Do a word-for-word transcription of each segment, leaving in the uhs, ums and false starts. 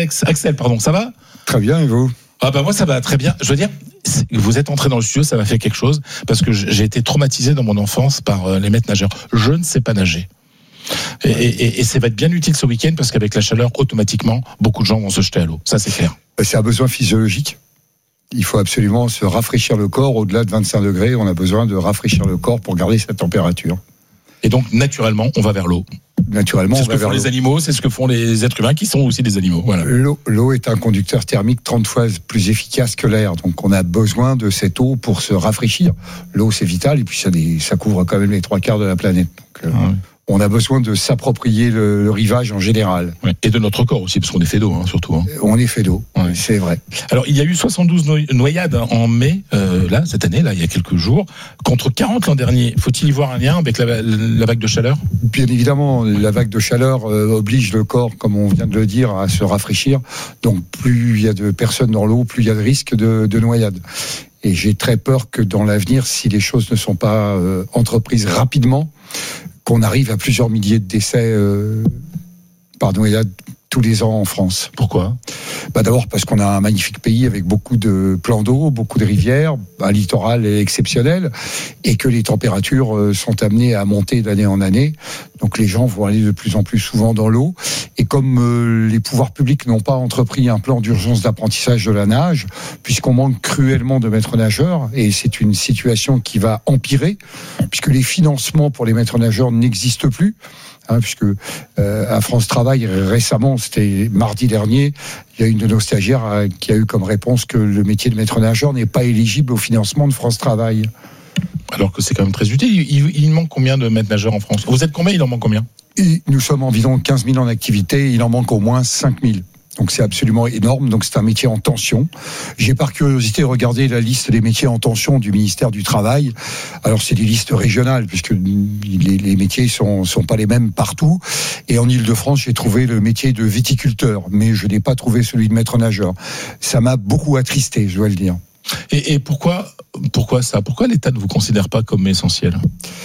Alex, Axel, pardon, ça va ? Très bien, et vous ? Ah bah moi ça va très bien. Je veux dire, vous êtes entré dans le studio, ça m'a fait quelque chose parce que j'ai été traumatisé dans mon enfance par les maîtres nageurs. Je ne sais pas nager. Et, et, et ça va être bien utile ce week-end parce qu'avec la chaleur, automatiquement, beaucoup de gens vont se jeter à l'eau. Ça, c'est clair. C'est un besoin physiologique. Il faut absolument se rafraîchir le corps. Au-delà de vingt-cinq degrés, on a besoin de rafraîchir le corps pour garder sa température. Et donc, naturellement, on va vers l'eau. Naturellement, c'est ce on va que vers font l'eau. les animaux, c'est ce que font les êtres humains qui sont aussi des animaux. Voilà. L'eau, l'eau est un conducteur thermique trente fois plus efficace que l'air. Donc, on a besoin de cette eau pour se rafraîchir. L'eau, c'est vital. Et puis, ça, ça couvre quand même les trois quarts de la planète. Donc, euh, ah oui. On a besoin de s'approprier le, le rivage en général. Ouais. Et de notre corps aussi, parce qu'on est fait d'eau, hein, surtout. Hein. On est fait d'eau, ouais. C'est vrai. Alors, il y a eu soixante-douze noyades en mai, euh, là, cette année, là, il y a quelques jours, contre quarante l'an dernier. Faut-il y voir un lien avec la, la vague de chaleur ? Bien évidemment, la vague de chaleur euh, oblige le corps, comme on vient de le dire, à se rafraîchir. Donc, plus il y a de personnes dans l'eau, plus il y a de risques de, de noyade. Et j'ai très peur que dans l'avenir, si les choses ne sont pas euh, entreprises rapidement, qu'on arrive à plusieurs milliers de décès euh, par noyade tous les ans en France. Pourquoi ? Bah d'abord parce qu'on a un magnifique pays avec beaucoup de plans d'eau, beaucoup de rivières, un littoral exceptionnel, et que les températures sont amenées à monter d'année en année. Donc les gens vont aller de plus en plus souvent dans l'eau. Et comme euh, les pouvoirs publics n'ont pas entrepris un plan d'urgence d'apprentissage de la nage, puisqu'on manque cruellement de maîtres nageurs, et c'est une situation qui va empirer, puisque les financements pour les maîtres nageurs n'existent plus. Hein, puisque euh, à France Travail récemment, c'était mardi dernier, il y a une de nos stagiaires euh, qui a eu comme réponse que le métier de maître nageur n'est pas éligible au financement de France Travail. Alors que c'est quand même très utile. Il, il manque combien de maîtres nageurs en France ? Vous êtes combien ? Il en manque combien ? Et nous sommes environ quinze mille en activité, il en manque au moins cinq mille. Donc c'est absolument énorme, donc c'est un métier en tension. J'ai par curiosité regardé la liste des métiers en tension du ministère du Travail. Alors c'est des listes régionales, puisque les, les métiers sont, sont pas les mêmes partout. Et en Île-de-France, j'ai trouvé le métier de viticulteur, mais je n'ai pas trouvé celui de maître nageur. Ça m'a beaucoup attristé, je dois le dire. Et, et pourquoi, pourquoi ça ? Pourquoi l'État ne vous considère pas comme essentiel ?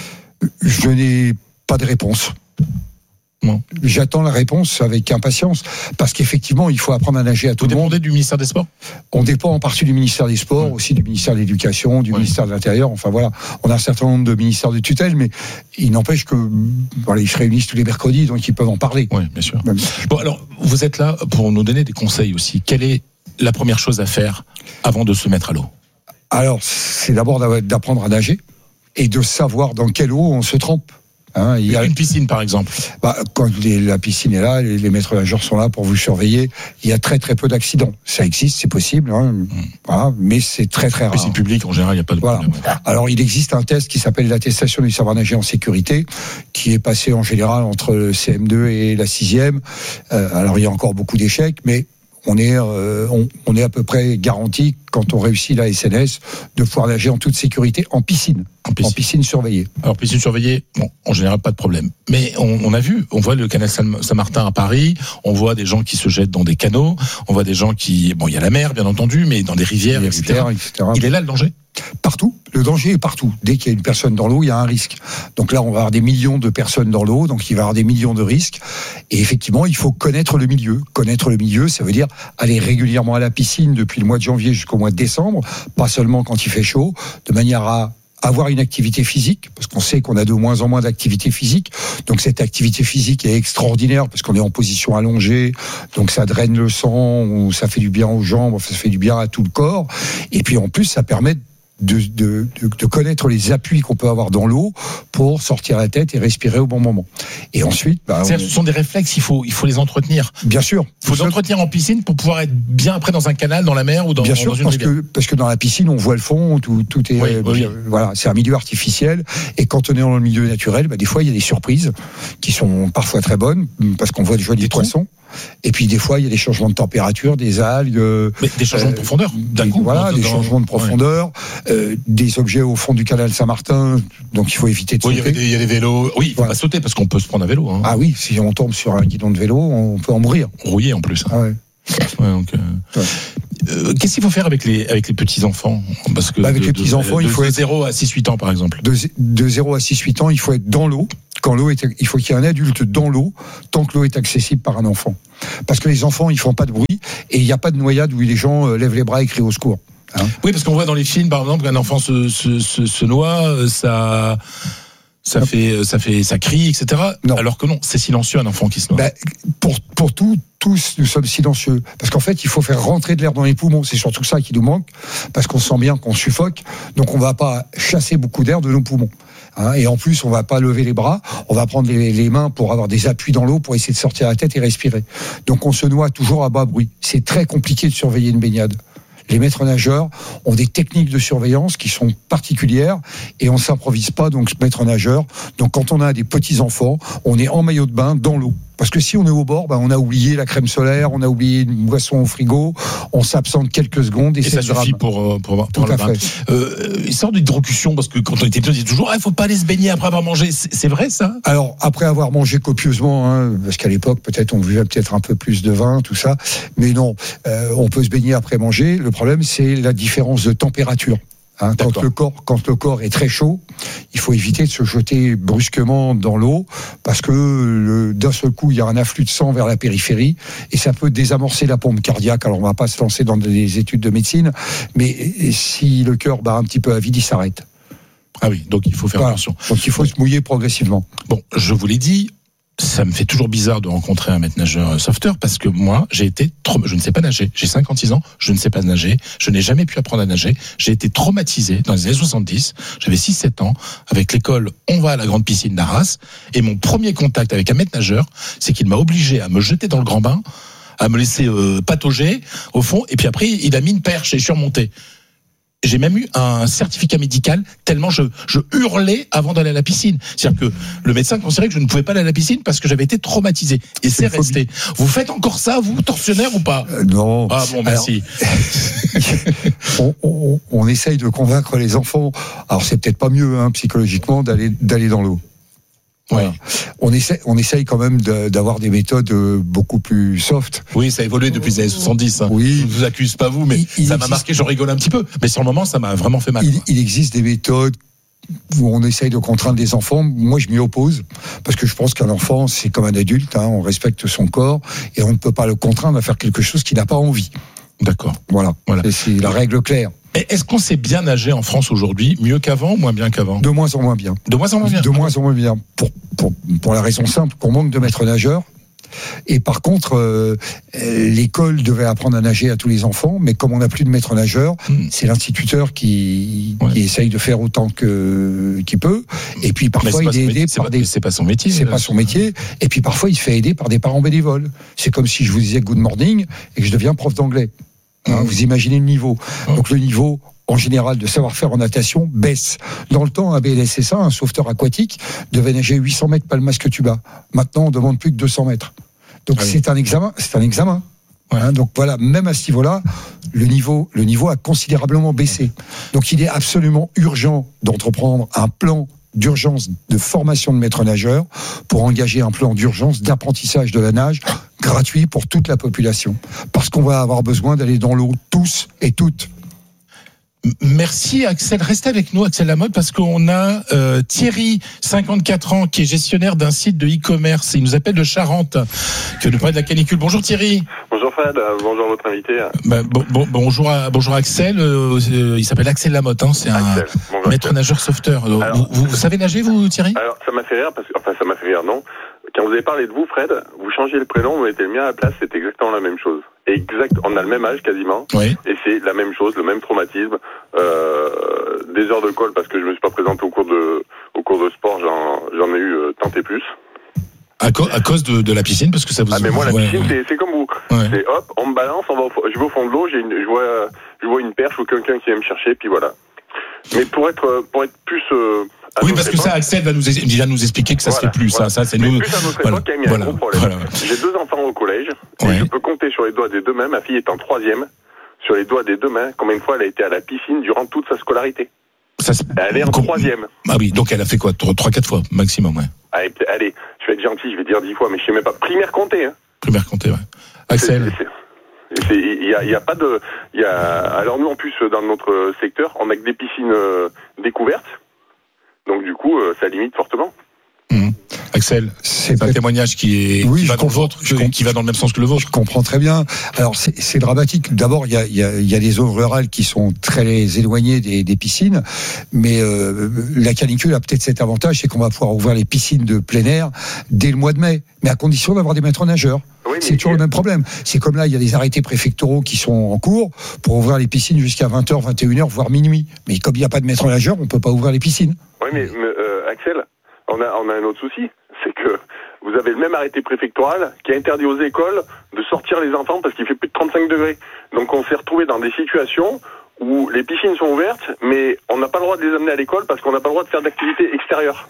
Je n'ai pas de réponse. Non. J'attends la réponse avec impatience, parce qu'effectivement, il faut apprendre à nager à tout Vous le monde. Vous dépendez du ministère des Sports ? On dépend en partie du ministère des Sports, ouais. Aussi du ministère de l'Éducation, du ouais. ministère de l'Intérieur. Enfin voilà, on a un certain nombre de ministères de tutelle, mais il n'empêche que voilà, ils se réunissent tous les mercredis, donc ils peuvent en parler. Oui, bien sûr. Même. Bon, alors, vous êtes là pour nous donner des conseils aussi. Quelle est la première chose à faire avant de se mettre à l'eau ? Alors, c'est d'abord d'apprendre à nager et de savoir dans quelle eau on se trempe. Hein, il y a une piscine par exemple. Bah, quand les, la piscine est là, les, les maîtres nageurs sont là pour vous surveiller. Il y a très très peu d'accidents. Ça existe, c'est possible, hein, mmh. voilà, mais c'est très très rare. Piscine publique en général, il n'y a pas de voilà. problème. Alors il existe un test qui s'appelle l'attestation du savoir nager en sécurité, qui est passé en général entre le C M deux et la sixième. Euh, alors il y a encore beaucoup d'échecs, mais on est, euh, on, on est à peu près garanti, quand on réussit la S N S, de pouvoir nager en toute sécurité en piscine, en piscine, en piscine surveillée. Alors piscine surveillée, bon, en général pas de problème. Mais on, on a vu, on voit le canal Saint-Martin à Paris, on voit des gens qui se jettent dans des canaux, on voit des gens qui, bon, il y a la mer bien entendu, mais dans des rivières, et cetera, et cetera. Il est là le danger ? Partout, le danger est partout. Dès qu'il y a une personne dans l'eau, il y a un risque. Donc là, on va avoir des millions de personnes dans l'eau, donc il va y avoir des millions de risques. Et effectivement, il faut connaître le milieu. Connaître le milieu, ça veut dire aller régulièrement à la piscine depuis le mois de janvier jusqu'au mois de décembre, pas seulement quand il fait chaud, de manière à avoir une activité physique, parce qu'on sait qu'on a de moins en moins d'activité physique. Donc cette activité physique est extraordinaire, parce qu'on est en position allongée, donc ça draine le sang, ça fait du bien aux jambes, ça fait du bien à tout le corps. Et puis en plus, ça permet De, de, de, de connaître les appuis qu'on peut avoir dans l'eau pour sortir la tête et respirer au bon moment. Et ensuite, bah, on... ce sont des réflexes, il faut, il faut les entretenir. Bien sûr. Il faut les entretenir en piscine pour pouvoir être bien après dans un canal, dans la mer ou dans, bien sûr, dans une parce rivière. que parce que dans la piscine, on voit le fond, tout, tout est oui, euh, oui. euh, voilà, c'est un milieu artificiel. Et quand on est dans le milieu naturel, bah, des fois il y a des surprises qui sont parfois très bonnes, parce qu'on voit des jolis poissons. Et puis des fois il y a des changements de température, des algues, mais des changements euh, de profondeur d'un des, coup, voilà, dans, des dans, changements de profondeur, ouais. euh, des objets au fond du canal Saint-Martin, donc il faut éviter de oui, sauter. Il y, y a des vélos, oui, il faut voilà. pas sauter parce qu'on peut se prendre un vélo. Hein. Ah oui, si on tombe sur un guidon de vélo, on peut en mourir. Rouillé en plus. Hein. Ah ouais. Ouais, donc, euh... Ouais. Euh, qu'est-ce qu'il faut faire avec les avec les petits enfants ? Parce que bah avec de, les petits enfants, de, il faut de être zéro à six huit ans par exemple. De, de zéro à six huit ans, il faut être dans l'eau quand l'eau est, il faut qu'il y ait un adulte dans l'eau tant que l'eau est accessible par un enfant. Parce que les enfants, ils font pas de bruit et il n'y a pas de noyade où les gens lèvent les bras et crient au secours. Hein, oui, parce qu'on voit dans les films, par exemple, qu'un enfant se, se, se, se noie, ça, ça fait, ça fait, ça crie, et cetera. Non. Alors que non, c'est silencieux un enfant qui se noie. Ben, pour pour tout, tous nous sommes silencieux, parce qu'en fait, il faut faire rentrer de l'air dans les poumons. C'est surtout ça qui nous manque, parce qu'on sent bien qu'on suffoque, donc on va pas chasser beaucoup d'air de nos poumons. Hein, et en plus, on va pas lever les bras, on va prendre les, les mains pour avoir des appuis dans l'eau pour essayer de sortir la tête et respirer. Donc on se noie toujours à bas bruit. C'est très compliqué de surveiller une baignade. Les maîtres nageurs ont des techniques de surveillance qui sont particulières et on ne s'improvise pas donc maître nageur. Donc quand on a des petits enfants, on est en maillot de bain dans l'eau. Parce que si on est au bord, ben on a oublié la crème solaire, on a oublié une boisson au frigo, on s'absente quelques secondes et, et c'est ça suffit pour pour pour le bain. Euh, histoire d'hydrocution, parce que quand on était petit, on disait toujours, il ah, faut pas aller se baigner après avoir mangé. C'est, c'est vrai ça ? Alors après avoir mangé copieusement, hein, parce qu'à l'époque peut-être on buvait peut-être un peu plus de vin, tout ça, mais non, euh, on peut se baigner après manger. Le problème c'est la différence de température. Hein, quand le corps, quand le corps est très chaud, il faut éviter de se jeter brusquement dans l'eau parce que le, d'un seul coup il y a un afflux de sang vers la périphérie et ça peut désamorcer la pompe cardiaque. Alors on va pas se lancer dans des études de médecine, mais si le cœur bat un petit peu à vide, il s'arrête. Ah oui, donc il faut faire voilà. attention. Donc il faut se mouiller progressivement. Bon, je vous l'ai dit. Ça me fait toujours bizarre de rencontrer un maître nageur sauveteur parce que moi, j'ai été trop, je ne sais pas nager. J'ai cinquante-six ans, je ne sais pas nager. Je n'ai jamais pu apprendre à nager. J'ai été traumatisé dans les années soixante-dix. J'avais six sept ans. Avec l'école, on va à la grande piscine d'Arras. Et mon premier contact avec un maître nageur, c'est qu'il m'a obligé à me jeter dans le grand bain, à me laisser euh, patauger au fond. Et puis après, il a mis une perche et je suis remonté. J'ai même eu un certificat médical tellement je, je hurlais avant d'aller à la piscine. C'est-à-dire que le médecin considérait que je ne pouvais pas aller à la piscine parce que j'avais été traumatisé. Et c'est, c'est resté. Vous faites encore ça, vous, tortionnaire ou pas ? euh, Non. Ah bon, merci. Alors, on, on, on essaye de convaincre les enfants. Alors c'est peut-être pas mieux, hein, psychologiquement, d'aller, d'aller dans l'eau. Voilà. Ouais. On essaie, on essaye quand même de, d'avoir des méthodes beaucoup plus soft. Oui, ça a évolué depuis les années soixante-dix. Hein. Oui. Je ne vous accuse pas vous, mais il, ça il m'a existe... marqué, je rigole un petit peu. Mais sur le moment, ça m'a vraiment fait mal. Il, il existe des méthodes où on essaye de contraindre les enfants. Moi, je m'y oppose parce que je pense qu'un enfant, c'est comme un adulte. Hein, on respecte son corps et on ne peut pas le contraindre à faire quelque chose qu'il n'a pas envie. D'accord. Voilà. Voilà. Et c'est la règle claire. Est-ce qu'on sait bien nager en France aujourd'hui, mieux qu'avant ou moins bien qu'avant ? De moins en moins bien. De moins en moins bien. De moins en moins bien. Pour, pour, pour la raison simple qu'on manque de maîtres nageurs. Et par contre, euh, l'école devait apprendre à nager à tous les enfants, mais comme on n'a plus de maître nageur, mmh. c'est l'instituteur qui, ouais. qui essaye de faire autant que qu'il peut. Et puis parfois il est aidé c'est par pas, des. C'est pas son métier. C'est pas son métier. Et puis parfois il se fait aider par des parents bénévoles. C'est comme si je vous disais good morning et que je deviens prof d'anglais. Hein, mmh. Vous imaginez le niveau. Mmh. Donc le niveau, en général, de savoir-faire en natation baisse. Dans le temps, à B L S S A, un sauveteur aquatique devait nager huit cents mètres, pas le masque tuba. Maintenant, on demande plus que deux cents mètres. Donc ah oui. c'est un examen, c'est un examen. Ouais. Hein, donc voilà, même à ce niveau-là, le niveau, le niveau a considérablement baissé. Donc il est absolument urgent d'entreprendre un plan d'urgence de formation de maître nageur pour engager un plan d'urgence d'apprentissage de la nage gratuit pour toute la population. Parce qu'on va avoir besoin d'aller dans l'eau tous et toutes. Merci Axel, restez avec nous Axel Lamotte parce qu'on a euh, Thierry, cinquante-quatre ans, qui est gestionnaire d'un site de e-commerce. Il nous appelle de Charente, qui veut nous parler de la canicule. Bonjour Thierry. Bonjour Fred, bonjour votre invité. Bah, bon, bon, bonjour, à, bonjour Axel, euh, il s'appelle Axel Lamotte, hein, c'est un bon, maître nageur sauveteur. Alors, vous, vous, vous savez nager vous Thierry ? Alors ça m'a fait rire, parce que, enfin ça m'a fait rire non. Quand vous avez parlé de vous Fred, vous changez le prénom, vous mettez le mien à la place, c'est exactement la même chose. Exact, on a le même âge quasiment, oui. Et c'est la même chose, le même traumatisme. Euh, des heures de colle parce que je me suis pas présenté au cours de au cours de sport, j'en j'en ai eu euh, tant et plus. À, co- à cause de, de la piscine, parce que ça vous. Ah mais moi la ouais, piscine ouais. c'est c'est comme vous, ouais. C'est hop, on me balance, on va au, je vais au fond de l'eau, j'ai une, je vois je vois une perche ou quelqu'un qui vient me chercher, puis voilà. Mais pour être pour être plus euh, oui, parce que époque, ça, Axel va nous, déjà nous expliquer que ça voilà, se fait plus. Voilà. Ça, ça, c'est mais nous. Plus à notre voilà, époque, il y a voilà, un gros problème. Voilà. J'ai deux enfants au collège, ouais. Et je peux compter sur les doigts des deux mains. Ma fille est en troisième, sur les doigts des deux mains, combien de fois elle a été à la piscine durant toute sa scolarité. Ça, elle est en com- troisième. Ah oui, donc elle a fait quoi, trois, quatre fois maximum, ouais. Allez, allez, je vais être gentil, je vais dire dix fois, mais je sais même pas. Primaire comptée, hein. Primaire comptée, ouais. Axel. Il y a, il y a pas de, il y a. Alors nous, en plus, dans notre secteur, on a que des piscines euh, découvertes. Donc du coup, euh, ça limite fortement. Mmh. Axel, c'est, c'est un témoignage qui est oui, qui va dans le vôtre, qui, qui va dans le même sens que le vôtre. Je comprends très bien. Alors c'est, c'est dramatique. D'abord, il y a, il y a, il y a des zones rurales qui sont très éloignées des, des piscines, mais euh, la canicule a peut-être cet avantage, c'est qu'on va pouvoir ouvrir les piscines de plein air dès le mois de mai, mais à condition d'avoir des maîtres nageurs. Oui, c'est toujours le même problème. C'est comme là, il y a des arrêtés préfectoraux qui sont en cours pour ouvrir les piscines jusqu'à vingt heures, vingt et une heures, voire minuit. Mais comme il n'y a pas de maître nageur, on ne peut pas ouvrir les piscines. Oui, mais, mais euh, Axel, on a, on a un autre souci, c'est que vous avez le même arrêté préfectoral qui interdit aux écoles de sortir les enfants parce qu'il fait plus de trente-cinq degrés. Donc on s'est retrouvé dans des situations où les piscines sont ouvertes, mais on n'a pas le droit de les amener à l'école parce qu'on n'a pas le droit de faire d'activités extérieures.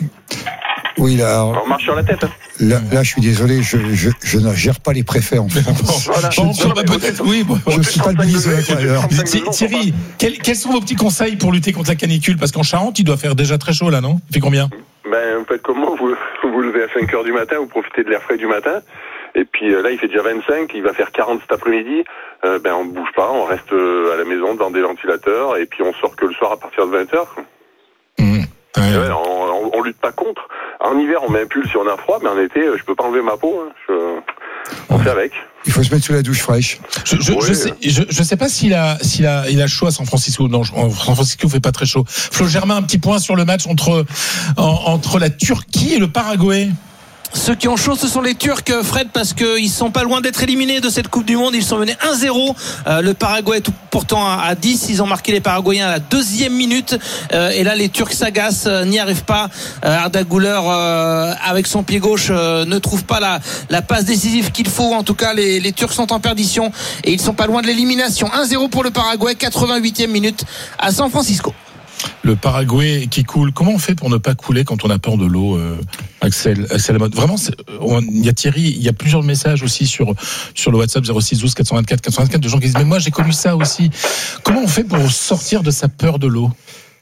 Oui, là, on marche sur la tête. Hein. Là, là, je suis désolé, je, je, je ne gère pas les préfets en France. Voilà. Je, bon, je, bah, peut-être, oui, bon, je ne suis pas le ministre de l'Intérieur. Thierry, quels, quels sont vos petits conseils pour lutter contre la canicule? Parce qu'en Charente, il doit faire déjà très chaud là, non? Il fait combien? Ben, faites comme moi, vous vous levez à cinq heures du matin, vous profitez de l'air frais du matin. Et puis là, il fait déjà vingt-cinq, il va faire quarante cet après-midi. Euh, ben, on ne bouge pas, on reste à la maison dans des ventilateurs, et puis on sort que le soir à partir de vingt heures. Mmh. Ouais. Ouais, on, on, on lutte pas contre. En hiver, on met un pull si on a froid, mais en été, je peux pas enlever ma peau. Hein. Je... On fait avec. Il faut se mettre sous la douche fraîche. Je, je, ouais. je, sais, je, je sais pas s'il a, s'il a, il a chaud à San Francisco. Non, San Francisco fait pas très chaud. Flo Germain, un petit point sur le match entre, en, entre la Turquie et le Paraguay. Ceux qui ont chaud, ce sont les Turcs, Fred, parce qu'ils sont pas loin d'être éliminés de cette Coupe du Monde. Ils sont menés un zéro. Euh, le Paraguay est pourtant à dix. Ils ont marqué les Paraguayens à la deuxième minute. Euh, et là, les Turcs s'agacent, euh, n'y arrivent pas. Euh, Arda Güler, euh, avec son pied gauche, euh, ne trouve pas la, la passe décisive qu'il faut. En tout cas, les, les Turcs sont en perdition et ils sont pas loin de l'élimination. un zéro pour le Paraguay, quatre-vingt-huitième minute à San Francisco. Le Paraguay qui coule. Comment on fait pour ne pas couler quand on a peur de l'eau, euh, Axel, Axel Lamotte? Vraiment, il y a Thierry, il y a plusieurs messages aussi sur sur le WhatsApp zéro six douze quatre cent vingt-quatre quatre cent vingt-quatre de gens qui disent mais moi j'ai connu ça aussi. Comment on fait pour sortir de sa peur de l'eau?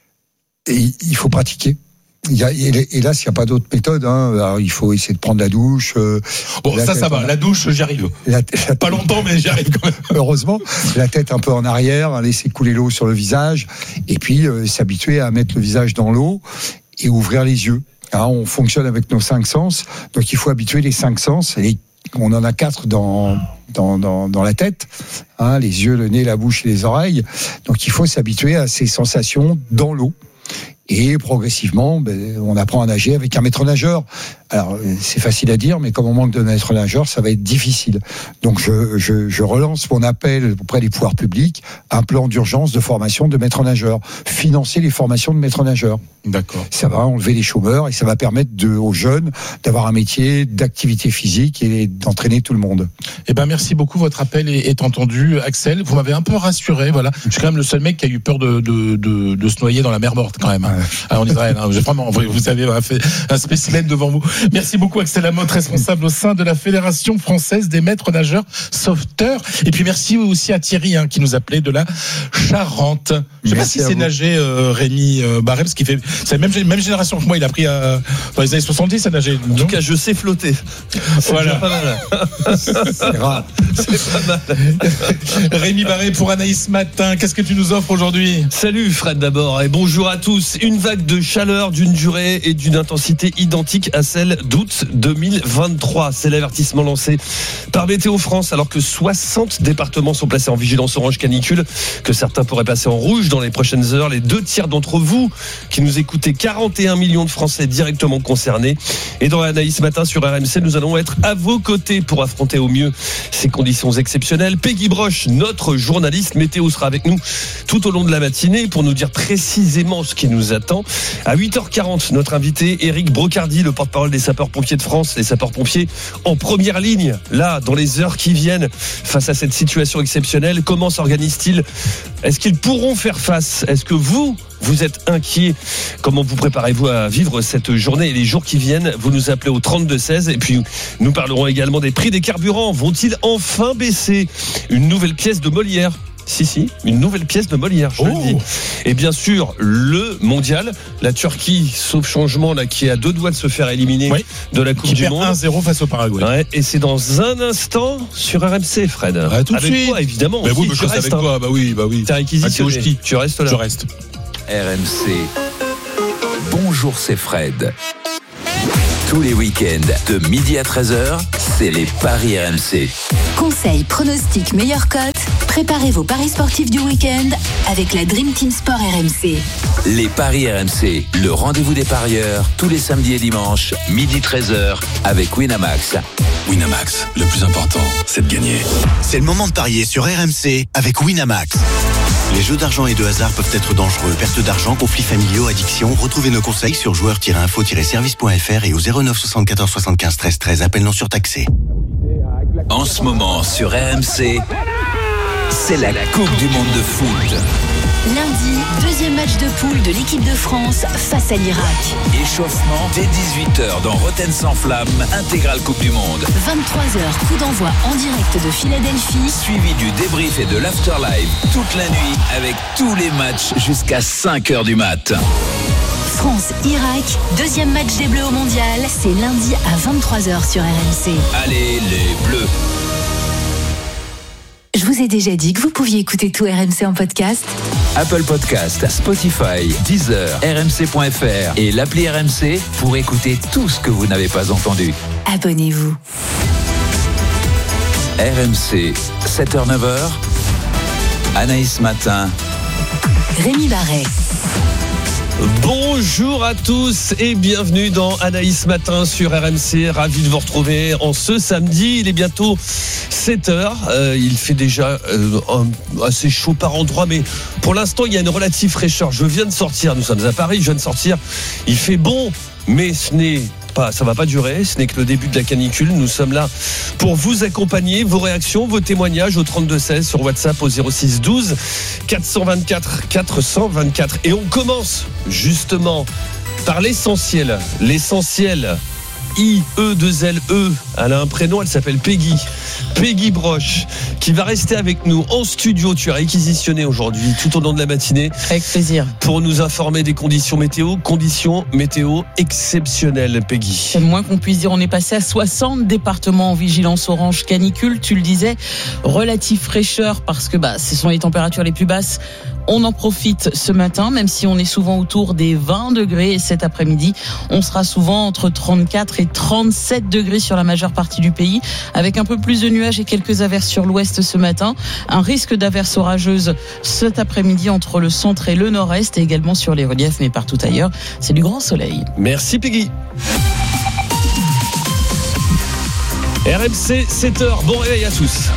Et il faut pratiquer. Il y a, hélas, il n'y a pas d'autre méthode. Hein. Alors, il faut essayer de prendre la douche. Euh, bon, la ça, ça va. En... La douche, j'y arrive. La, la... Pas longtemps, mais j'y arrive quand même. Heureusement. La tête un peu en arrière, hein, laisser couler l'eau sur le visage. Et puis, euh, s'habituer à mettre le visage dans l'eau et ouvrir les yeux. Alors, on fonctionne avec nos cinq sens. Donc, il faut habituer les cinq sens. Et on en a quatre dans, dans, dans, dans la tête. Hein, les yeux, le nez, la bouche et les oreilles. Donc, il faut s'habituer à ces sensations dans l'eau. Et progressivement, ben, on apprend à nager avec un maître nageur. Alors, c'est facile à dire, mais comme on manque de maître nageur, ça va être difficile. Donc, je, je, je relance mon appel auprès des pouvoirs publics, un plan d'urgence de formation de maître nageur. Financer les formations de maître nageur. D'accord. Ça va enlever les chômeurs et ça va permettre de, aux jeunes d'avoir un métier d'activité physique et d'entraîner tout le monde. Eh ben, merci beaucoup. Votre appel est, est entendu. Axel, vous m'avez un peu rassuré. Voilà. Je suis quand même le seul mec qui a eu peur de, de, de, de se noyer dans la mer morte, quand même. Alors, en Israël, hein, vraiment, vous avez un spécimen devant vous. Merci beaucoup Axel Lamotte, responsable au sein de la Fédération française des maîtres nageurs sauveteurs. Et puis merci aussi à Thierry hein, qui nous appelait de la Charente. Je ne sais pas si c'est nager euh, Rémi euh, Barret, parce qu'il fait c'est la même, même génération que moi. Il a pris euh, dans les années soixante-dix à nager. En tout cas, je sais flotter. C'est voilà. Pas mal. C'est rare. C'est pas mal. Rémi Barret pour Anaïs Matin. Qu'est-ce que tu nous offres aujourd'hui? Salut Fred d'abord et bonjour à tous. Une vague de chaleur d'une durée et d'une intensité identique à celle d'août deux mille vingt-trois. C'est l'avertissement lancé par Météo France alors que soixante départements sont placés en vigilance orange canicule, que certains pourraient passer en rouge dans les prochaines heures. Les deux tiers d'entre vous qui nous écoutez, quarante et un millions de Français directement concernés. Et dans Anaïs Matin sur R M C, nous allons être à vos côtés pour affronter au mieux ces conditions exceptionnelles. Peggy Broche, notre journaliste météo, sera avec nous tout au long de la matinée pour nous dire précisément ce qui nous attend. À huit heures quarante, notre invité Éric Brocardi, le porte-parole des sapeurs-pompiers de France, les sapeurs-pompiers en première ligne, là, dans les heures qui viennent, face à cette situation exceptionnelle. Comment s'organisent-ils? Est-ce qu'ils pourront faire face? Est-ce que vous, vous êtes inquiet? Comment vous préparez-vous à vivre cette journée et les jours qui viennent? Vous nous appelez au trente-deux seize et puis nous parlerons également des prix des carburants. Vont-ils enfin baisser? Une nouvelle pièce de Molière. Si, si, une nouvelle pièce de Molière, je oh. le dis. Et bien sûr, le mondial, la Turquie, sauf changement, là, qui est à deux doigts de se faire éliminer oui. de la Coupe qui du perd Monde. un zéro face au Paraguay. Ouais, et c'est dans un instant sur R M C, Fred. Ah, tout de avec suite. toi, évidemment. Bah aussi, oui, mais je reste avec hein. toi. Bah oui, bah oui. T'es réquisitionné. Tu restes là. Je reste. R M C. Bonjour, c'est Fred. Tous les week-ends, de midi à treize heures, c'est les paris R M C. Conseils, pronostics, meilleures cotes. Préparez vos paris sportifs du week-end avec la Dream Team Sport R M C. Les paris R M C, le rendez-vous des parieurs, tous les samedis et dimanches, midi treize heures, avec Winamax. Winamax, le plus important, c'est de gagner. C'est le moment de parier sur R M C avec Winamax. Les jeux d'argent et de hasard peuvent être dangereux. Perte d'argent, conflits familiaux, addiction. Retrouvez nos conseils sur joueurs tiret info tiret service point f r et au zéro neuf soixante-quatorze soixante-quinze treize treize. Appel non surtaxé. En ce moment, sur R M C, c'est la Coupe du Monde de foot. Lundi, deuxième match de poule de l'équipe de France face à l'Irak. Échauffement dès dix-huit heures dans Rotten sans flamme, intégrale Coupe du Monde. vingt-trois heures, coup d'envoi en direct de Philadelphie. Suivi du débrief et de l'afterlive toute la nuit avec tous les matchs jusqu'à cinq heures du mat. France-Irak, deuxième match des Bleus au Mondial, c'est lundi à vingt-trois heures sur R M C. Allez les Bleus! Je vous ai déjà dit que vous pouviez écouter tout R M C en podcast. Apple Podcast, Spotify, Deezer, R M C point F R et l'appli R M C pour écouter tout ce que vous n'avez pas entendu. Abonnez-vous. R M C, sept heures neuf heures, Anaïs Matin, Rémi Barret. Bonjour à tous et bienvenue dans Anaïs Matin sur R M C. Ravi de vous retrouver en ce samedi. Il est bientôt sept heures. Euh, il fait déjà euh, un, assez chaud par endroits, mais pour l'instant, il y a une relative fraîcheur. Je viens de sortir. Nous sommes à Paris. Je viens de sortir. Il fait bon, mais ce n'est pas, ça va pas durer. Ce n'est que le début de la canicule. Nous sommes là pour vous accompagner. Vos réactions, vos témoignages au trente-deux seize sur WhatsApp au zéro six douze quatre cent vingt-quatre quatre cent vingt-quatre. Et on commence justement par l'essentiel. L'essentiel. I E deux L E. Elle a un prénom, elle s'appelle Peggy. Peggy Broche, qui va rester avec nous en studio. Tu as réquisitionné aujourd'hui tout au long de la matinée. Avec plaisir. Pour nous informer des conditions météo. Conditions météo exceptionnelles, Peggy. C'est le moins qu'on puisse dire. On est passé à soixante départements en vigilance orange canicule. Tu le disais, relative fraîcheur parce que bah, ce sont les températures les plus basses. On en profite ce matin, même si on est souvent autour des vingt degrés. Et cet après-midi, on sera souvent entre trente-quatre et trente-sept degrés sur la majeure partie du pays, avec un peu plus de nuages et quelques averses sur l'ouest ce matin. Un risque d'averses orageuses cet après-midi entre le centre et le nord-est, et également sur les reliefs, mais partout ailleurs. C'est du grand soleil. Merci Peggy. R M C, sept heures. Bon réveil à tous.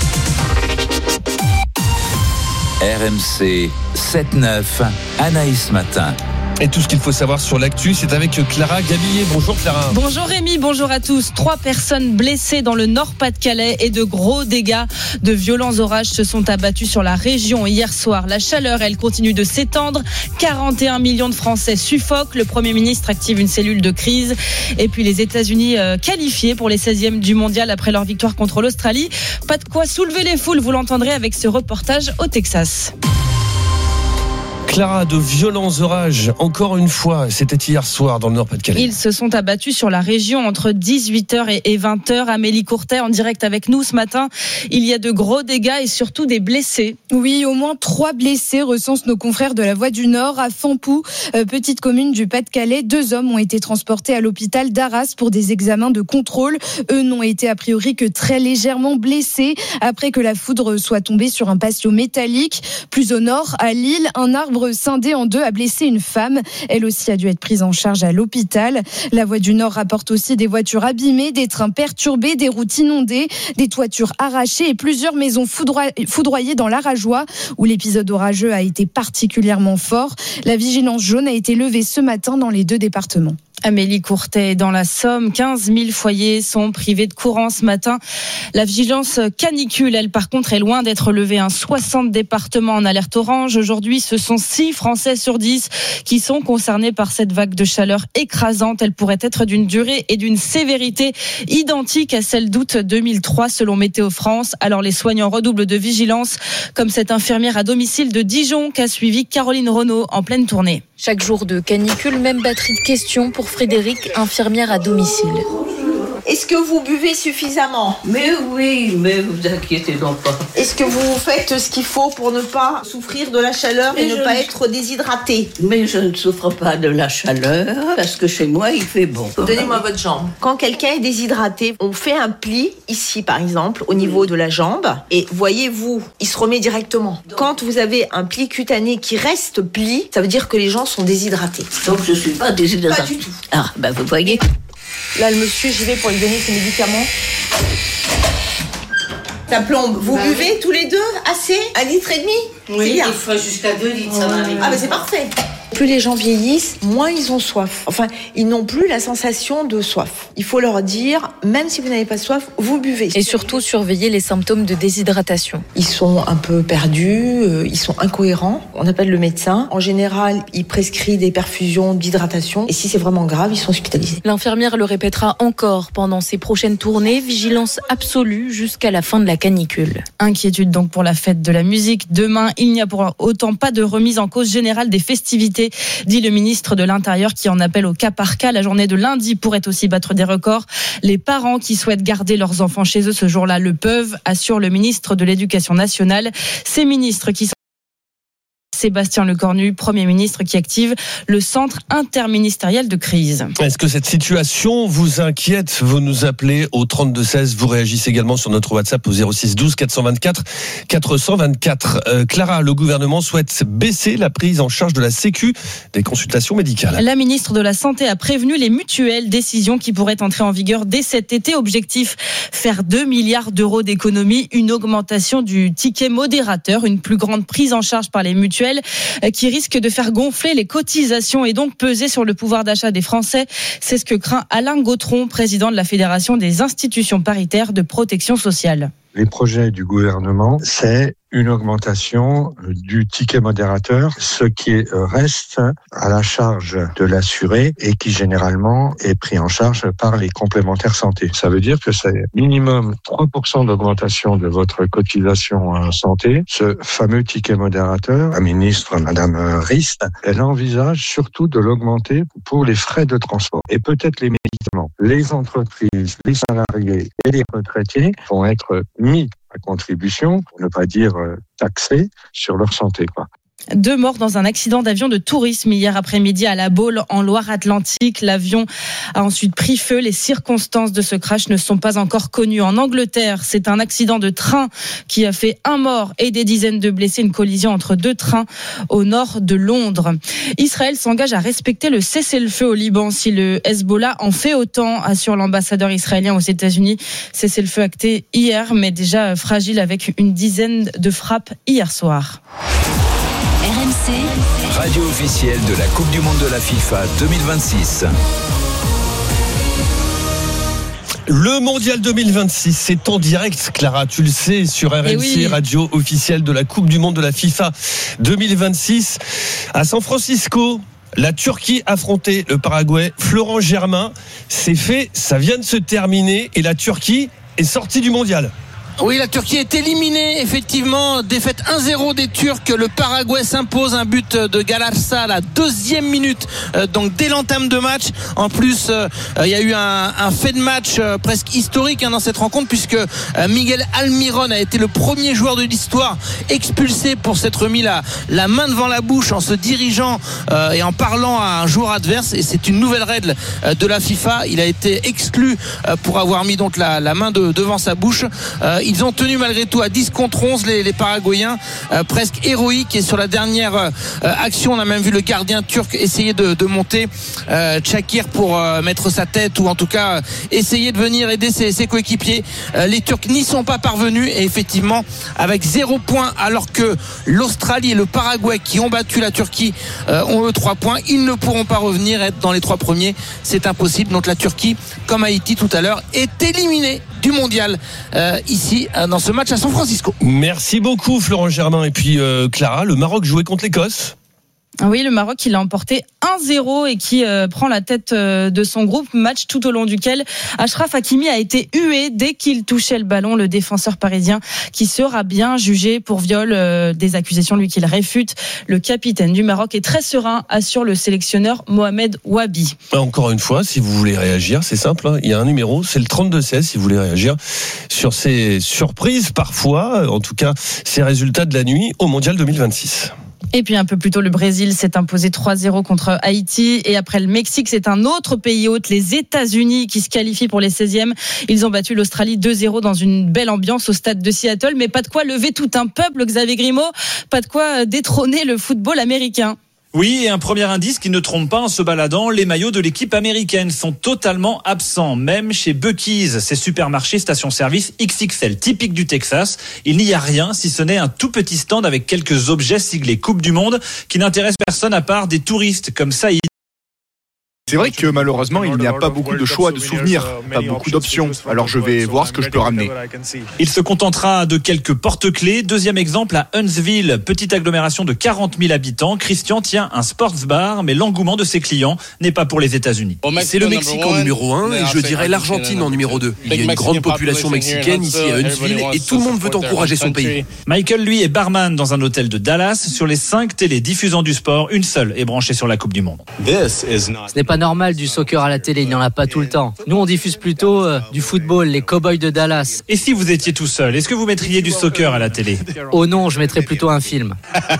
R M C sept neuf, Anaïs Matin. Et tout ce qu'il faut savoir sur l'actu, c'est avec Clara Gabillet. Bonjour Clara. Bonjour Rémi, bonjour à tous. Trois personnes blessées dans le Nord-Pas-de-Calais et de gros dégâts. De violents orages se sont abattus sur la région hier soir. La chaleur, elle continue de s'étendre. quarante et un millions de Français suffoquent. Le Premier ministre active une cellule de crise. Et puis les États-Unis euh, qualifiés pour les seizièmes du mondial après leur victoire contre l'Australie. Pas de quoi soulever les foules, vous l'entendrez avec ce reportage au Texas. Clara, de violents orages, encore une fois, c'était hier soir dans le Nord-Pas-de-Calais. Ils se sont abattus sur la région entre dix-huit heures et vingt heures. Amélie Courtet en direct avec nous ce matin. Il y a de gros dégâts et surtout des blessés. Oui, au moins trois blessés recensent nos confrères de la Voix du Nord à Fampou, euh, petite commune du Pas-de-Calais. Deux hommes ont été transportés à l'hôpital d'Arras pour des examens de contrôle. Eux n'ont été a priori que très légèrement blessés après que la foudre soit tombée sur un patio métallique. Plus au nord, à Lille, un arbre scindé en deux a blessé une femme. Elle aussi a dû être prise en charge à l'hôpital. La Voix du Nord rapporte aussi des voitures abîmées, des trains perturbés, des routes inondées, des toitures arrachées et plusieurs maisons foudroyées dans l'Arajois où l'épisode orageux a été particulièrement fort. La vigilance jaune a été levée ce matin dans les deux départements. Amélie Courtet, dans la Somme, quinze mille foyers sont privés de courant ce matin. La vigilance canicule, elle, par contre, est loin d'être levée. Un soixante départements en alerte orange. Aujourd'hui, ce sont six Français sur dix qui sont concernés par cette vague de chaleur écrasante. Elle pourrait être d'une durée et d'une sévérité identiques à celle d'août deux mille trois, selon Météo France. Alors, les soignants redoublent de vigilance, comme cette infirmière à domicile de Dijon qu'a suivi Caroline Renaud en pleine tournée. Chaque jour de canicule, même batterie de questions pour Frédéric, infirmière à domicile. Est-ce que vous buvez suffisamment ? Mais oui, mais vous inquiétez donc pas. Est-ce que vous faites ce qu'il faut pour ne pas souffrir de la chaleur et, et ne pas ne... être déshydraté ? Mais je ne souffre pas de la chaleur parce que chez moi il fait bon. Donnez-moi votre jambe. Quand quelqu'un est déshydraté, on fait un pli ici par exemple au niveau de la jambe et voyez-vous, il se remet directement. Quand vous avez un pli cutané qui reste pli, ça veut dire que les gens sont déshydratés. Donc je suis pas déshydraté. Pas du tout. Ah ben vous voyez. Là le monsieur, j'y vais pour lui donner ses médicaments. Ça plombe. Vous bah, buvez oui. tous les deux assez ? Un litre et demi ? Oui, des fois jusqu'à deux litres, ça m'arrive. Ah, mais c'est parfait. Plus les gens vieillissent, moins ils ont soif. Enfin, ils n'ont plus la sensation de soif. Il faut leur dire, même si vous n'avez pas soif, vous buvez. Et surtout, surveiller les symptômes de déshydratation. Ils sont un peu perdus, euh, ils sont incohérents. On appelle le médecin. En général, il prescrit des perfusions d'hydratation. Et si c'est vraiment grave, ils sont hospitalisés. L'infirmière le répétera encore pendant ses prochaines tournées. Vigilance absolue jusqu'à la fin de la canicule. Inquiétude donc pour la fête de la musique. Demain, il n'y a pour autant pas de remise en cause générale des festivités, dit le ministre de l'Intérieur qui en appelle au cas par cas. La journée de lundi pourrait aussi battre des records. Les parents qui souhaitent garder leurs enfants chez eux ce jour-là le peuvent, assure le ministre de l'Éducation nationale. Ces ministres qui sont Sébastien Lecornu, Premier ministre, qui active le centre interministériel de crise. Est-ce que cette situation vous inquiète ? Vous nous appelez au trente-deux seize, vous réagissez également sur notre WhatsApp au zéro six douze quatre cent vingt-quatre quatre cent vingt-quatre. Euh, Clara, le gouvernement souhaite baisser la prise en charge de la Sécu des consultations médicales. La ministre de la Santé a prévenu les mutuelles, décision qui pourrait entrer en vigueur dès cet été. Objectif, faire deux milliards d'euros d'économies, une augmentation du ticket modérateur, une plus grande prise en charge par les mutuelles qui risque de faire gonfler les cotisations et donc peser sur le pouvoir d'achat des Français. C'est ce que craint Alain Gautron, président de la Fédération des institutions paritaires de protection sociale. Les projets du gouvernement, c'est une augmentation du ticket modérateur, ce qui reste à la charge de l'assuré et qui généralement est pris en charge par les complémentaires santé. Ça veut dire que c'est minimum trois pour cent d'augmentation de votre cotisation santé. Ce fameux ticket modérateur, la ministre, Madame Rist, elle envisage surtout de l'augmenter pour les frais de transport et peut-être les médicaments. Les entreprises, les salariés et les retraités vont être mis à contribution, pour ne pas dire taxés, sur leur santé, quoi. Deux morts dans un accident d'avion de tourisme hier après-midi à La Baule en Loire-Atlantique. L'avion a ensuite pris feu. Les circonstances de ce crash ne sont pas encore connues. En Angleterre, c'est un accident de train qui a fait un mort et des dizaines de blessés. Une collision entre deux trains au nord de Londres. Israël s'engage à respecter le cessez-le-feu au Liban si le Hezbollah en fait autant, assure l'ambassadeur israélien aux États-Unis. Cessez-le-feu acté hier, mais déjà fragile avec une dizaine de frappes hier soir. R M C, radio officielle de la Coupe du Monde de la FIFA deux mille vingt-six. Le Mondial deux mille vingt-six, c'est en direct, Clara, tu le sais, sur R M C, oui. Radio officielle de la Coupe du Monde de la FIFA deux mille vingt-six. À San Francisco, la Turquie affrontait le Paraguay. Florent Germain, c'est fait, ça vient de se terminer et la Turquie est sortie du Mondial. Oui, la Turquie est éliminée, effectivement, défaite un zéro des Turcs. Le Paraguay s'impose, un but de Galarza à la deuxième minute, donc dès l'entame de match. En plus, euh, il y a eu un, un fait de match euh, presque historique hein, dans cette rencontre, puisque euh, Miguel Almiron a été le premier joueur de l'histoire expulsé pour s'être mis la, la main devant la bouche en se dirigeant euh, et en parlant à un joueur adverse. Et c'est une nouvelle règle euh, de la FIFA. Il a été exclu euh, pour avoir mis donc la, la main de, devant sa bouche. Euh, Ils ont tenu malgré tout à dix contre onze les, les Paraguayens, euh, presque héroïques. Et sur la dernière euh, action, on a même vu le gardien turc essayer de, de monter euh, Çakır pour euh, mettre sa tête, ou en tout cas euh, essayer de venir aider ses, ses coéquipiers. Euh, les Turcs n'y sont pas parvenus, et effectivement avec zéro point, alors que l'Australie et le Paraguay qui ont battu la Turquie euh, ont eux trois points. Ils ne pourront pas revenir, être dans les trois premiers, c'est impossible. Donc la Turquie, comme Haïti tout à l'heure, est éliminée du mondial euh, ici euh, dans ce match à San Francisco. Merci beaucoup Florent Germain. Et puis euh, Clara, le Maroc jouait contre l'Écosse. Oui, le Maroc, il a emporté un zéro et qui euh, prend la tête euh, de son groupe. Match tout au long duquel Achraf Hakimi a été hué dès qu'il touchait le ballon. Le défenseur parisien qui sera bien jugé pour viol, euh, des accusations lui qu'il réfute. Le capitaine du Maroc est très serein, assure le sélectionneur Mohamed Wabi. Encore une fois, si vous voulez réagir, c'est simple, hein. Il y a un numéro, c'est le trente-deux seize si vous voulez réagir sur ces surprises parfois, en tout cas ces résultats de la nuit au Mondial deux mille vingt-six. Et puis un peu plus tôt, le Brésil s'est imposé trois zéro contre Haïti. Et après le Mexique, c'est un autre pays hôte, les États-Unis, qui se qualifient pour les seizièmes. Ils ont battu l'Australie deux zéro dans une belle ambiance au stade de Seattle. Mais pas de quoi lever tout un peuple, Xavier Grimaud. Pas de quoi détrôner le football américain. Oui, et un premier indice qui ne trompe pas en se baladant, les maillots de l'équipe américaine sont totalement absents, même chez Buc-ee's, ces supermarchés stations-service X X L typiques du Texas. Il n'y a rien si ce n'est un tout petit stand avec quelques objets siglés Coupe du Monde qui n'intéressent personne à part des touristes comme Saïd. C'est vrai que malheureusement, il n'y a pas beaucoup de choix, de souvenirs, pas beaucoup d'options. Alors je vais voir ce que je peux ramener. Il se contentera de quelques porte-clés. Deuxième exemple à Huntsville, petite agglomération de quarante mille habitants. Christian tient un sports bar, mais l'engouement de ses clients n'est pas pour les États-Unis. C'est le Mexique en numéro un et je dirais l'Argentine en numéro deux. Il y a une grande population mexicaine ici à Huntsville et tout le monde veut encourager son pays. Michael, lui, est barman dans un hôtel de Dallas. Sur les cinq télés diffusant du sport, une seule est branchée sur la Coupe du Monde. Ce n'est pas normal du soccer à la télé, il n'y en a pas tout le temps. Nous, on diffuse plutôt euh, du football, les Cowboys de Dallas. Et si vous étiez tout seul, est-ce que vous mettriez du soccer à la télé ? Oh non, je mettrais plutôt un film.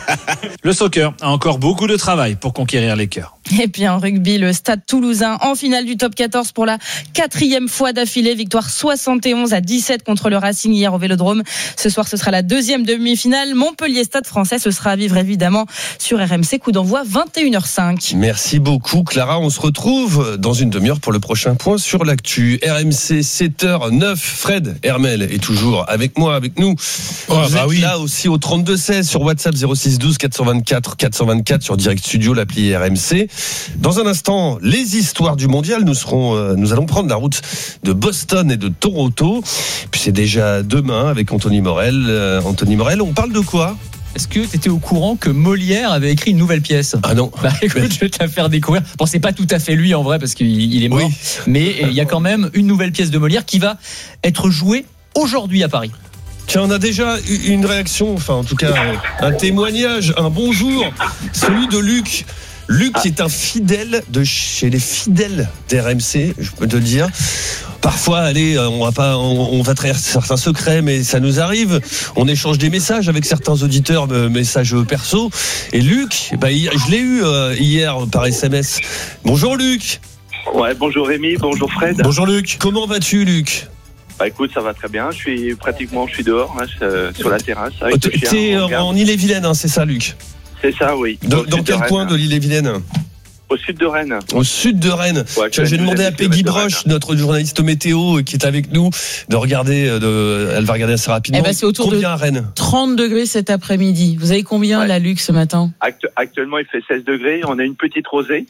Le soccer a encore beaucoup de travail pour conquérir les cœurs. Et puis en rugby, le Stade Toulousain en finale du top quatorze pour la quatrième fois d'affilée. Victoire soixante et onze à dix-sept contre le Racing hier au Vélodrome. Ce soir, ce sera la deuxième demi-finale. Montpellier-Stade Français, ce sera à vivre évidemment sur R M C. Coup d'envoi vingt et une heures cinq. Merci beaucoup Clara. On se retrouve dans une demi-heure pour le prochain point sur l'actu. R M C sept heures neuf. Fred Hermel est toujours avec moi, avec nous. Oh, Vous bah êtes oui. là aussi au trente-deux seize sur WhatsApp zéro six douze quatre cent vingt-quatre quatre cent vingt-quatre sur Direct Studio, l'appli R M C. Dans un instant, les histoires du mondial. Nous serons, euh, nous allons prendre la route de Boston et de Toronto. Puis c'est déjà demain avec Anthony Morel. Euh, Anthony Morel, on parle de quoi ? Est-ce que tu étais au courant que Molière avait écrit une nouvelle pièce ? Ah non. Bah écoute, je vais te la faire découvrir. Bon, c'est pas tout à fait lui en vrai parce qu'il il est mort. Oui. Mais il y a quand même une nouvelle pièce de Molière qui va être jouée aujourd'hui à Paris. Tiens, on a déjà eu une réaction, enfin en tout cas un témoignage, un bonjour, celui de Luc. Luc qui est un fidèle de chez les fidèles d'R M C, je peux te le dire. Parfois, allez, on va pas, on, on va trahir certains secrets, mais ça nous arrive. On échange des messages avec certains auditeurs, messages perso. Et Luc, bah, je l'ai eu euh, hier par S M S. Bonjour Luc. Ouais, bonjour Rémi, bonjour Fred. Bonjour Luc. Comment vas-tu Luc ? Bah écoute, ça va très bien. Je suis pratiquement, je suis dehors, hein, sur la terrasse. Avec T'es, le chien, t'es on en Ille-et-Vilaine, hein, c'est ça Luc ? C'est ça, oui. Dans, dans quel coin de l'Ille-et-Vilaine ? Au sud de Rennes. Au sud de Rennes. Ouais, Tiens, j'ai demandé à Peggy de Broche, notre journaliste météo qui est avec nous, de regarder. De, elle va regarder assez rapidement. Eh ben, c'est autour combien de à Rennes ? trente degrés cet après-midi. Vous avez combien Ouais. là, Luc, ce matin ? Actu- actuellement, il fait seize degrés. On a une petite rosée.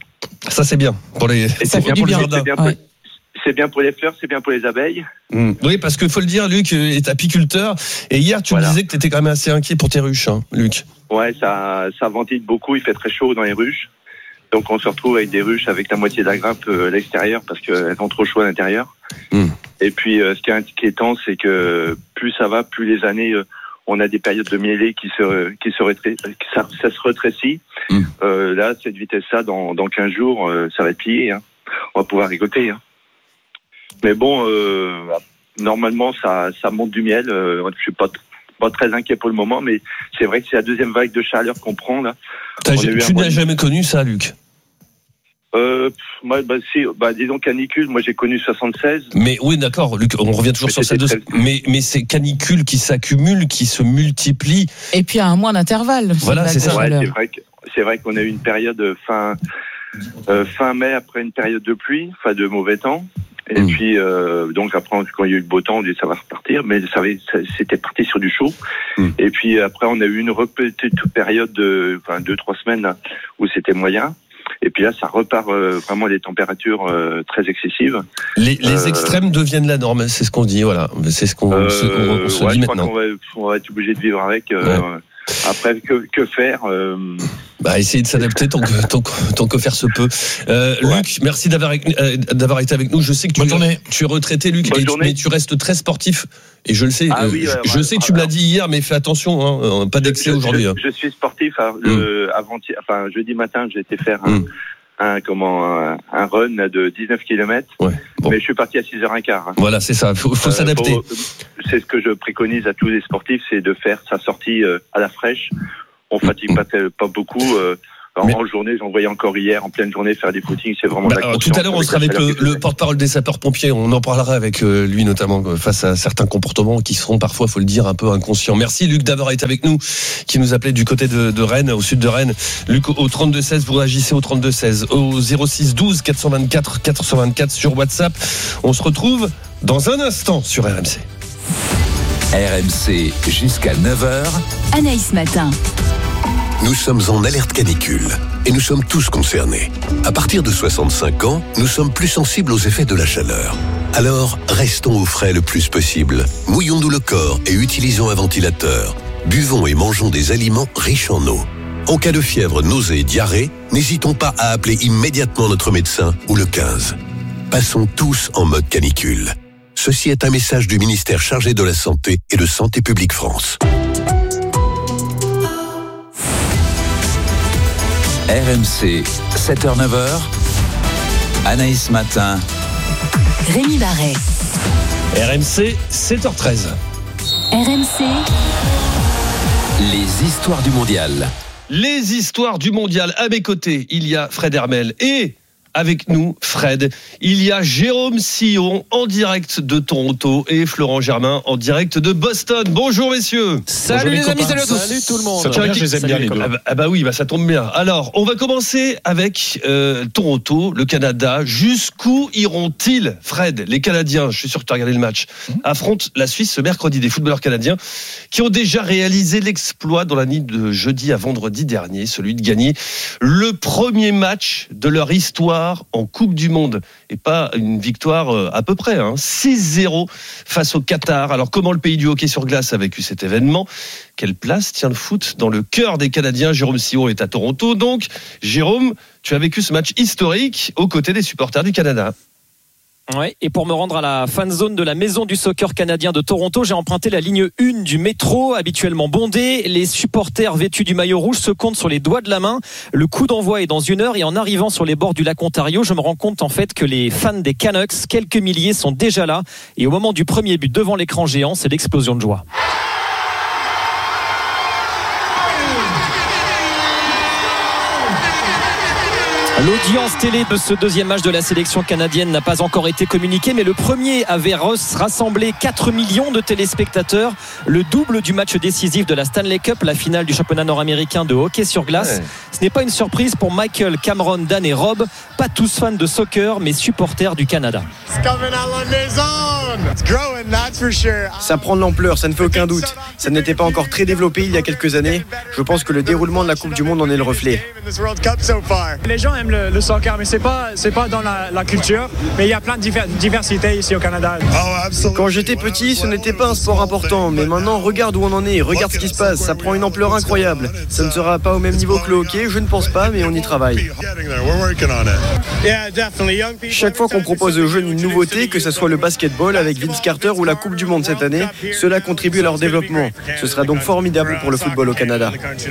Ça c'est bien pour les. Et C'est bien pour les jardins. C'est bien, pour- Ouais. c'est bien pour les fleurs, c'est bien pour les abeilles. Mmh. Oui, parce qu'il faut le dire, Luc est apiculteur. Et hier, tu Voilà. me disais que tu étais quand même assez inquiet pour tes ruches, hein, Luc. Ouais, ça, ça ventile beaucoup. Il fait très chaud dans les ruches. Donc on se retrouve avec des ruches avec la moitié de la grappe euh, à l'extérieur parce qu'elles ont trop chaud à l'intérieur. Mmh. Et puis euh, ce qui est inquiétant, c'est que plus ça va, plus les années, euh, on a des périodes de mielée qui se, qui se rétrécissent, ça, ça se rétrécit. Mmh. Euh, là, cette vitesse-là, dans, dans quinze jours, euh, ça va être plié. Hein. On va pouvoir récolter. Hein. Mais bon, euh, normalement, ça, ça monte du miel. Euh, je suis pas pas très inquiet pour le moment, mais c'est vrai que c'est la deuxième vague de chaleur qu'on prend là. T'as, On a eu tu un n'as mois- jamais connu ça, Luc. Euh, pff, moi, bah, si, bah, disons canicule. Moi, j'ai connu soixante-seize. Mais oui, d'accord, Luc, on revient toujours Mais sur ces deux. c'était très- Mais, mais c'est canicules qui s'accumulent, qui se multiplient. Et puis à un mois d'intervalle. Voilà, c'est ça. Ouais, chaleur. c'est vrai que c'est vrai qu'on a eu une période fin euh, fin mai après une période de pluie, enfin de mauvais temps. Et Mmh. puis euh, donc après quand il y a eu le beau temps, on dit ça va repartir, mais ça, avait- ça- c'était parti sur du chaud. Mmh. Et puis après on a eu une petite période de enfin deux trois semaines là, où c'était moyen. Et puis là, ça repart euh, vraiment des températures euh, très excessives. Les, les Euh, extrêmes deviennent la norme, c'est ce qu'on dit, voilà. C'est ce qu'on Euh, se, on, on se ouais, dit je crois maintenant. qu'on va, on va être obligé de vivre avec. Euh, Après, que, que faire euh... Bah, essayer de s'adapter tant que, tant, que, tant que faire se peut. Euh, ouais. Luc, merci d'avoir, euh, d'avoir été avec nous. Je sais que tu, es, tu es retraité, Luc, et, mais tu restes très sportif. Et je le sais. Ah, euh, oui, ouais, je ouais, sais que tu me l'as dit hier, mais fais attention, hein, pas d'excès je, aujourd'hui. Je, hein. je suis sportif. Hein, mmh. le, avant, enfin, jeudi matin, j'ai été faire un, mmh. un, comment, un, un run de dix-neuf kilomètres. Ouais, bon. Mais je suis parti à six heures quinze. Hein. Voilà, c'est ça. Faut, faut euh, s'adapter. Faut, c'est ce que je préconise à tous les sportifs, c'est de faire sa sortie euh, à la fraîche. On fatigue pas, pas beaucoup. Euh, En, mais... en journée, j'en voyais encore hier, en pleine journée, faire des footings, c'est vraiment bah, la tout à l'heure, on sera avec le, le porte-parole des sapeurs-pompiers. On en parlera avec euh, lui, notamment, face à certains comportements qui seront parfois, faut le dire, un peu inconscients. Merci, Luc, d'avoir été avec nous, qui nous appelait du côté de, de Rennes, au sud de Rennes. Luc, au trente-deux seize, vous réagissez au trente-deux seize, au zéro six douze quatre cent vingt-quatre quatre cent vingt-quatre sur WhatsApp. On se retrouve dans un instant sur R M C. R M C jusqu'à neuf heures. Anaïs Matin. Nous sommes en alerte canicule et nous sommes tous concernés. À partir de soixante-cinq ans, nous sommes plus sensibles aux effets de la chaleur. Alors, restons au frais le plus possible. Mouillons-nous le corps et utilisons un ventilateur. Buvons et mangeons des aliments riches en eau. En cas de fièvre, nausée et diarrhée, n'hésitons pas à appeler immédiatement notre médecin ou le quinze. Passons tous en mode canicule. Ceci est un message du ministère chargé de la Santé et de Santé publique France. R M C, sept heures neuf heures. Anaïs Matin. Rémi Barret. R M C, sept heures treize. R M C. Les histoires du mondial. Les histoires du mondial. À mes côtés, il y a Fred Hermel et... avec nous, Fred, il y a Jérôme Sillon en direct de Toronto et Florent Germain en direct de Boston. Bonjour messieurs. Salut les, les amis, salut à tous. Salut tout le monde. Ça tombe bien, je les aime bien les deux. Ah bah, ah bah oui, bah ça tombe bien. Alors, on va commencer avec euh, Toronto, le Canada. Jusqu'où iront-ils, Fred? Les Canadiens, je suis sûr que tu as regardé le match, mmh. affrontent la Suisse ce mercredi. Des footballeurs canadiens qui ont déjà réalisé l'exploit dans la nuit de jeudi à vendredi dernier, celui de gagner le premier match de leur histoire en Coupe du Monde, et pas une victoire à peu près, hein. six zéro face au Qatar. Alors comment le pays du hockey sur glace a vécu cet événement? Quelle place tient le foot dans le cœur des Canadiens? Jérôme Sillon est à Toronto, donc Jérôme, tu as vécu ce match historique aux côtés des supporters du Canada. Ouais, et pour me rendre à la fan zone de la maison du soccer canadien de Toronto, j'ai emprunté la ligne un du métro, habituellement bondée. Les supporters vêtus du maillot rouge se comptent sur les doigts de la main. Le coup d'envoi est dans une heure et en arrivant sur les bords du lac Ontario, je me rends compte en fait que les fans des Canucks, quelques milliers, sont déjà là. Et au moment du premier but devant l'écran géant, c'est l'explosion de joie. L'audience télé de ce deuxième match de la sélection canadienne n'a pas encore été communiquée, mais le premier avait rassemblé quatre millions de téléspectateurs, le double du match décisif de la Stanley Cup, la finale du championnat nord-américain de hockey sur glace. Ouais. Ce n'est pas une surprise pour Michael, Cameron, Dan et Rob, pas tous fans de soccer, mais supporters du Canada. Ça prend de l'ampleur, ça ne fait aucun doute. Ça n'était pas encore très développé il y a quelques années. Je pense que le déroulement de la Coupe du Monde en est le reflet. Les gens aiment le, le soccer, mais c'est pas, c'est pas dans la, la culture. Mais il y a plein de diver, diversité ici au Canada. Quand j'étais petit, ce n'était pas un sport important. Mais maintenant, regarde où on en est, regarde ce qui se passe. Ça prend une ampleur incroyable. Ça ne sera pas au même niveau que le hockey, je ne pense pas, mais on y travaille. Chaque fois qu'on propose aux jeunes une nouveauté, que ce soit le basketball avec Vince Carter ou la Coupe du Monde cette année, cela contribue à leur développement. Ce sera donc formidable pour le football au Canada.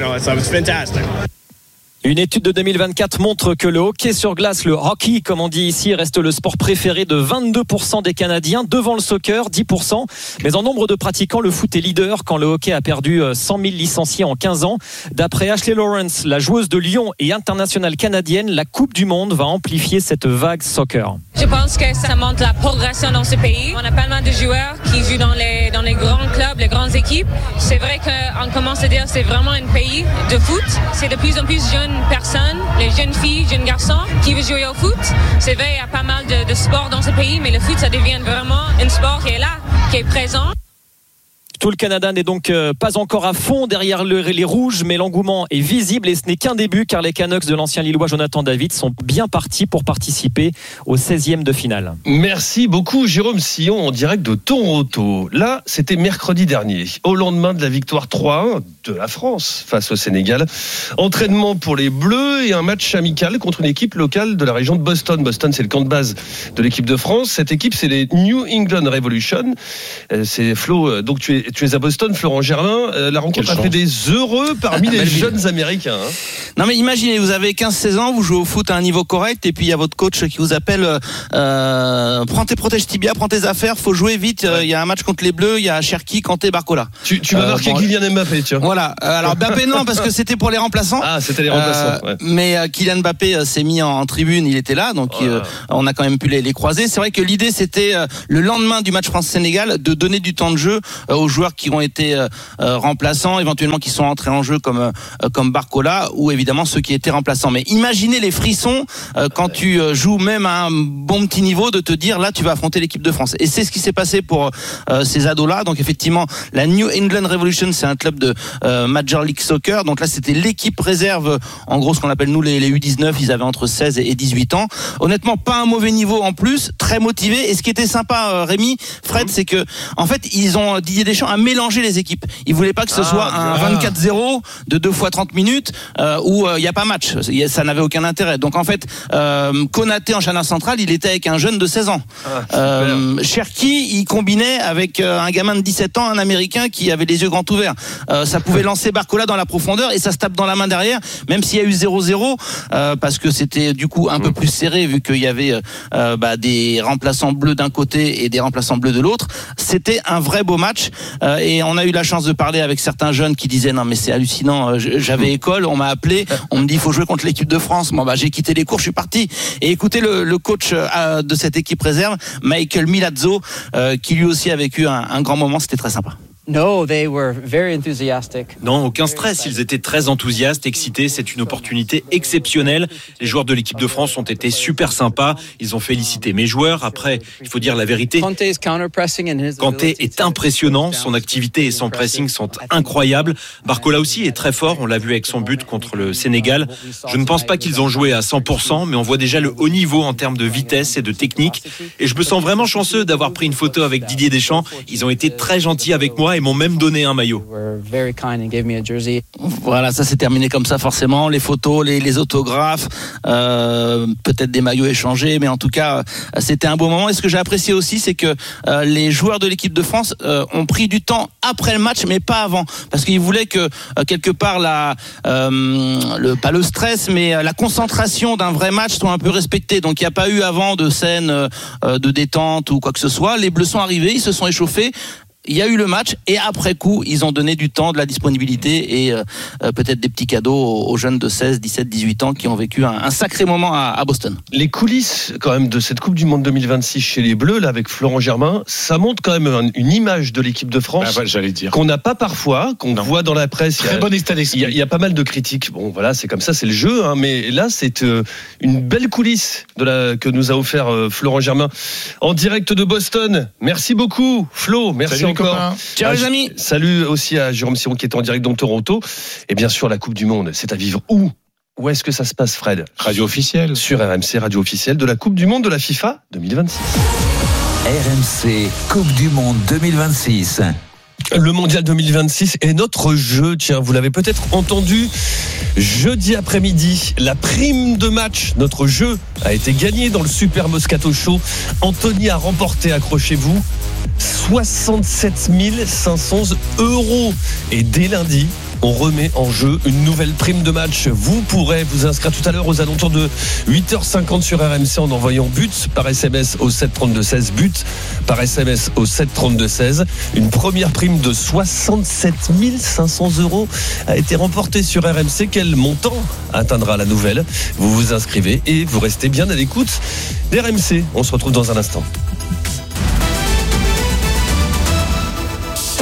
Une étude de deux mille vingt-quatre montre que le hockey sur glace, le hockey comme on dit ici, reste le sport préféré de vingt-deux pour cent des Canadiens, devant le soccer, dix pour cent. Mais en nombre de pratiquants, le foot est leader quand le hockey a perdu cent mille licenciés en quinze ans. D'après Ashley Lawrence, la joueuse de Lyon et internationale canadienne, la Coupe du Monde va amplifier cette vague soccer. Je pense que ça montre la progression dans ce pays. On a pas mal de joueurs qui jouent dans les, dans les grands clubs, les grandes équipes. C'est vrai qu'on commence à dire que c'est vraiment un pays de foot. C'est de plus en plus jeune personnes, les jeunes filles, jeunes garçons qui veulent jouer au foot. C'est vrai, il y a pas mal de, de sports dans ce pays, mais le foot, ça devient vraiment un sport qui est là, qui est présent. Tout le Canada n'est donc pas encore à fond derrière le, les rouges, mais l'engouement est visible et ce n'est qu'un début car les Canucks de l'ancien Lillois Jonathan David sont bien partis pour participer au seizième de finale. Merci beaucoup Jérôme Sillon en direct de Toronto. Là, c'était mercredi dernier, au lendemain de la victoire trois à un de la France face au Sénégal. Entraînement pour les Bleus et un match amical contre une équipe locale de la région de Boston. Boston, c'est le camp de base de l'équipe de France. Cette équipe, c'est les New England Revolution. C'est Flo, donc tu es, tu es à Boston, Florent Germain. La rencontre a fait des heureux parmi les jeunes Américains. Hein. Non mais imaginez, vous avez quinze seize ans, vous jouez au foot à un niveau correct et puis il y a votre coach qui vous appelle euh, prends tes protèges tibia, prends tes affaires, faut jouer vite, il ouais. y a un match contre les Bleus, il y a Cherki, Kanté, Barcola. Tu, tu vas euh, marquer bon, Kylian Mbappé, tu vois. Voilà, alors Mbappé non parce que c'était pour les remplaçants. Ah, c'était les remplaçants. Euh, ouais. Mais euh, Kylian Mbappé euh, s'est mis en, en tribune, il était là, donc oh euh, on a quand même pu les, les croiser. C'est vrai que l'idée c'était euh, le lendemain du match France-Sénégal de donner du temps de jeu euh, aux joueurs qui ont été euh, euh, remplaçants, éventuellement qui sont entrés en jeu comme euh, comme Barcola ou évidemment ceux qui étaient remplaçants. Mais imaginez les frissons euh, quand tu euh, joues même à un bon petit niveau de te dire là tu vas affronter l'équipe de France. Et c'est ce qui s'est passé pour euh, ces ados-là. Donc effectivement, la New England Revolution, c'est un club de euh, Major League Soccer. Donc là, c'était l'équipe réserve, en gros ce qu'on appelle nous les, les U dix-neuf. Ils avaient entre seize et dix-huit ans. Honnêtement, pas un mauvais niveau en plus, très motivé. Et ce qui était sympa, euh, Rémi, Fred, c'est que en fait, ils ont Didier Deschamps a mélangé les équipes. Ils voulaient pas que ce ah, soit un vingt-quatre zéro de deux fois trente minutes euh, où il euh, y a pas match. Ça n'avait aucun intérêt. Donc en fait, euh, Konaté en charnière centrale, il était avec un jeune de seize ans. Ah, euh, Cherki, il combinait avec euh, un gamin de dix-sept ans, un Américain qui avait les yeux grands ouverts. Euh, ça pouvait lancer Barcola dans la profondeur et ça se tape dans la main derrière, même s'il y a eu zéro zéro, euh, parce que c'était du coup un peu plus serré vu qu'il y avait euh, bah, des remplaçants bleus d'un côté et des remplaçants bleus de l'autre. C'était un vrai beau match euh, et on a eu la chance de parler avec certains jeunes qui disaient non mais c'est hallucinant, j'avais école, on m'a appelé, on me dit il faut jouer contre l'équipe de France. Bon bah j'ai quitté les cours, je suis parti. Et écoutez le, le coach euh, de cette équipe réserve, Michael Milazzo, euh, qui lui aussi a vécu un, un grand moment, c'était très sympa. No, they were very enthusiastic. Non, aucun stress. Ils étaient très enthousiastes, excités. C'est une opportunité exceptionnelle. Les joueurs de l'équipe de France ont été super sympas. Ils ont félicité mes joueurs. Après, il faut dire la vérité. Kanté est impressionnant. Son activité et son pressing sont incroyables. Barcola aussi est très fort. On l'a vu avec son but contre le Sénégal. Je ne pense pas qu'ils ont joué à cent pour cent, mais on voit déjà le haut niveau en termes de vitesse et de technique. Et je me sens vraiment chanceux d'avoir pris une photo avec Didier Deschamps. Ils ont été très gentils avec moi et m'ont même donné un maillot. Voilà, ça s'est terminé comme ça forcément. Les photos, les, les autographes, euh, peut-être des maillots échangés, mais en tout cas, c'était un beau moment. Et ce que j'ai apprécié aussi, c'est que euh, les joueurs de l'équipe de France euh, ont pris du temps après le match, mais pas avant, parce qu'ils voulaient que euh, quelque part la, euh, le, pas le stress, mais la concentration d'un vrai match soit un peu respectée. Donc il n'y a pas eu avant de scène euh, de détente ou quoi que ce soit. Les Bleus sont arrivés, ils se sont échauffés. Il y a eu le match et après coup, ils ont donné du temps, de la disponibilité et euh, peut-être des petits cadeaux aux, aux jeunes de seize, dix-sept, dix-huit ans qui ont vécu un, un sacré moment à, à Boston. Les coulisses quand même de cette Coupe du Monde deux mille vingt-six chez les Bleus, là avec Florent Germain, ça montre quand même un, une image de l'équipe de France ah bah, j'allais dire. Qu'on n'a pas parfois, qu'on non. voit dans la presse. Très bon état d'esprit. Il y, y a pas mal de critiques. Bon voilà, c'est comme ça, c'est le jeu. Hein, mais là, c'est euh, une belle coulisse de la, que nous a offert euh, Florent Germain en direct de Boston. Merci beaucoup, Flo. Merci Salut encore. Ciao les amis. Salut aussi à Jérôme Sillon qui est en direct dans Toronto. Et bien sûr, la Coupe du Monde, c'est à vivre où ? Où est-ce que ça se passe, Fred ? Radio officielle. Sur R M C, radio officielle de la Coupe du Monde de la FIFA deux mille vingt-six. R M C, Coupe du Monde deux mille vingt-six. Le Mondial deux mille vingt-six est notre jeu. Tiens, vous l'avez peut-être entendu. Jeudi après-midi, la prime de match, notre jeu, a été gagnée dans le Super Moscato Show. Anthony a remporté, accrochez-vous, soixante-sept mille cinq cents euros. Et dès lundi, on remet en jeu une nouvelle prime de match. Vous pourrez vous inscrire tout à l'heure aux alentours de huit heures cinquante sur R M C en envoyant but par S M S au sept trente-deux seize. But par S M S au sept trente-deux seize. Une première prime de soixante-sept mille cinq cents euros a été remportée sur R M C. Quel montant atteindra la nouvelle ? Vous vous inscrivez et vous restez bien à l'écoute d'R M C. On se retrouve dans un instant. R M C.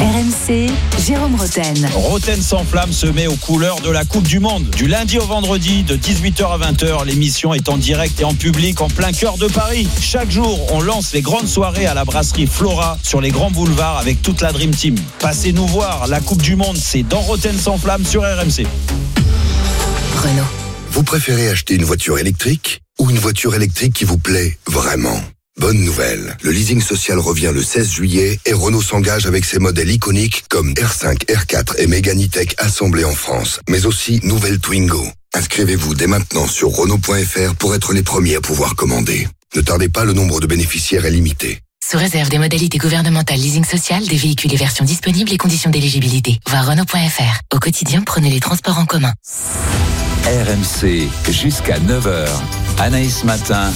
C, Jérôme Roten. Roten sans flamme se met aux couleurs de la Coupe du Monde. Du lundi au vendredi, de dix-huit heures à vingt heures, l'émission est en direct et en public en plein cœur de Paris. Chaque jour, on lance les grandes soirées à la brasserie Flora sur les grands boulevards avec toute la Dream Team. Passez nous voir, la Coupe du Monde, c'est dans Roten sans flamme sur R M C. Renault. Vous préférez acheter une voiture électrique ou une voiture électrique qui vous plaît vraiment ? Bonne nouvelle, le leasing social revient le seize juillet et Renault s'engage avec ses modèles iconiques comme R cinq, R quatre et Mégane E-Tech assemblés en France, mais aussi nouvelle Twingo. Inscrivez-vous dès maintenant sur Renault point F R pour être les premiers à pouvoir commander. Ne tardez pas, le nombre de bénéficiaires est limité. Sous réserve des modalités gouvernementales leasing social, des véhicules et versions disponibles et conditions d'éligibilité. Voir Renault point F R. Au quotidien, prenez les transports en commun. R M C, jusqu'à neuf heures. Anaïs Matin.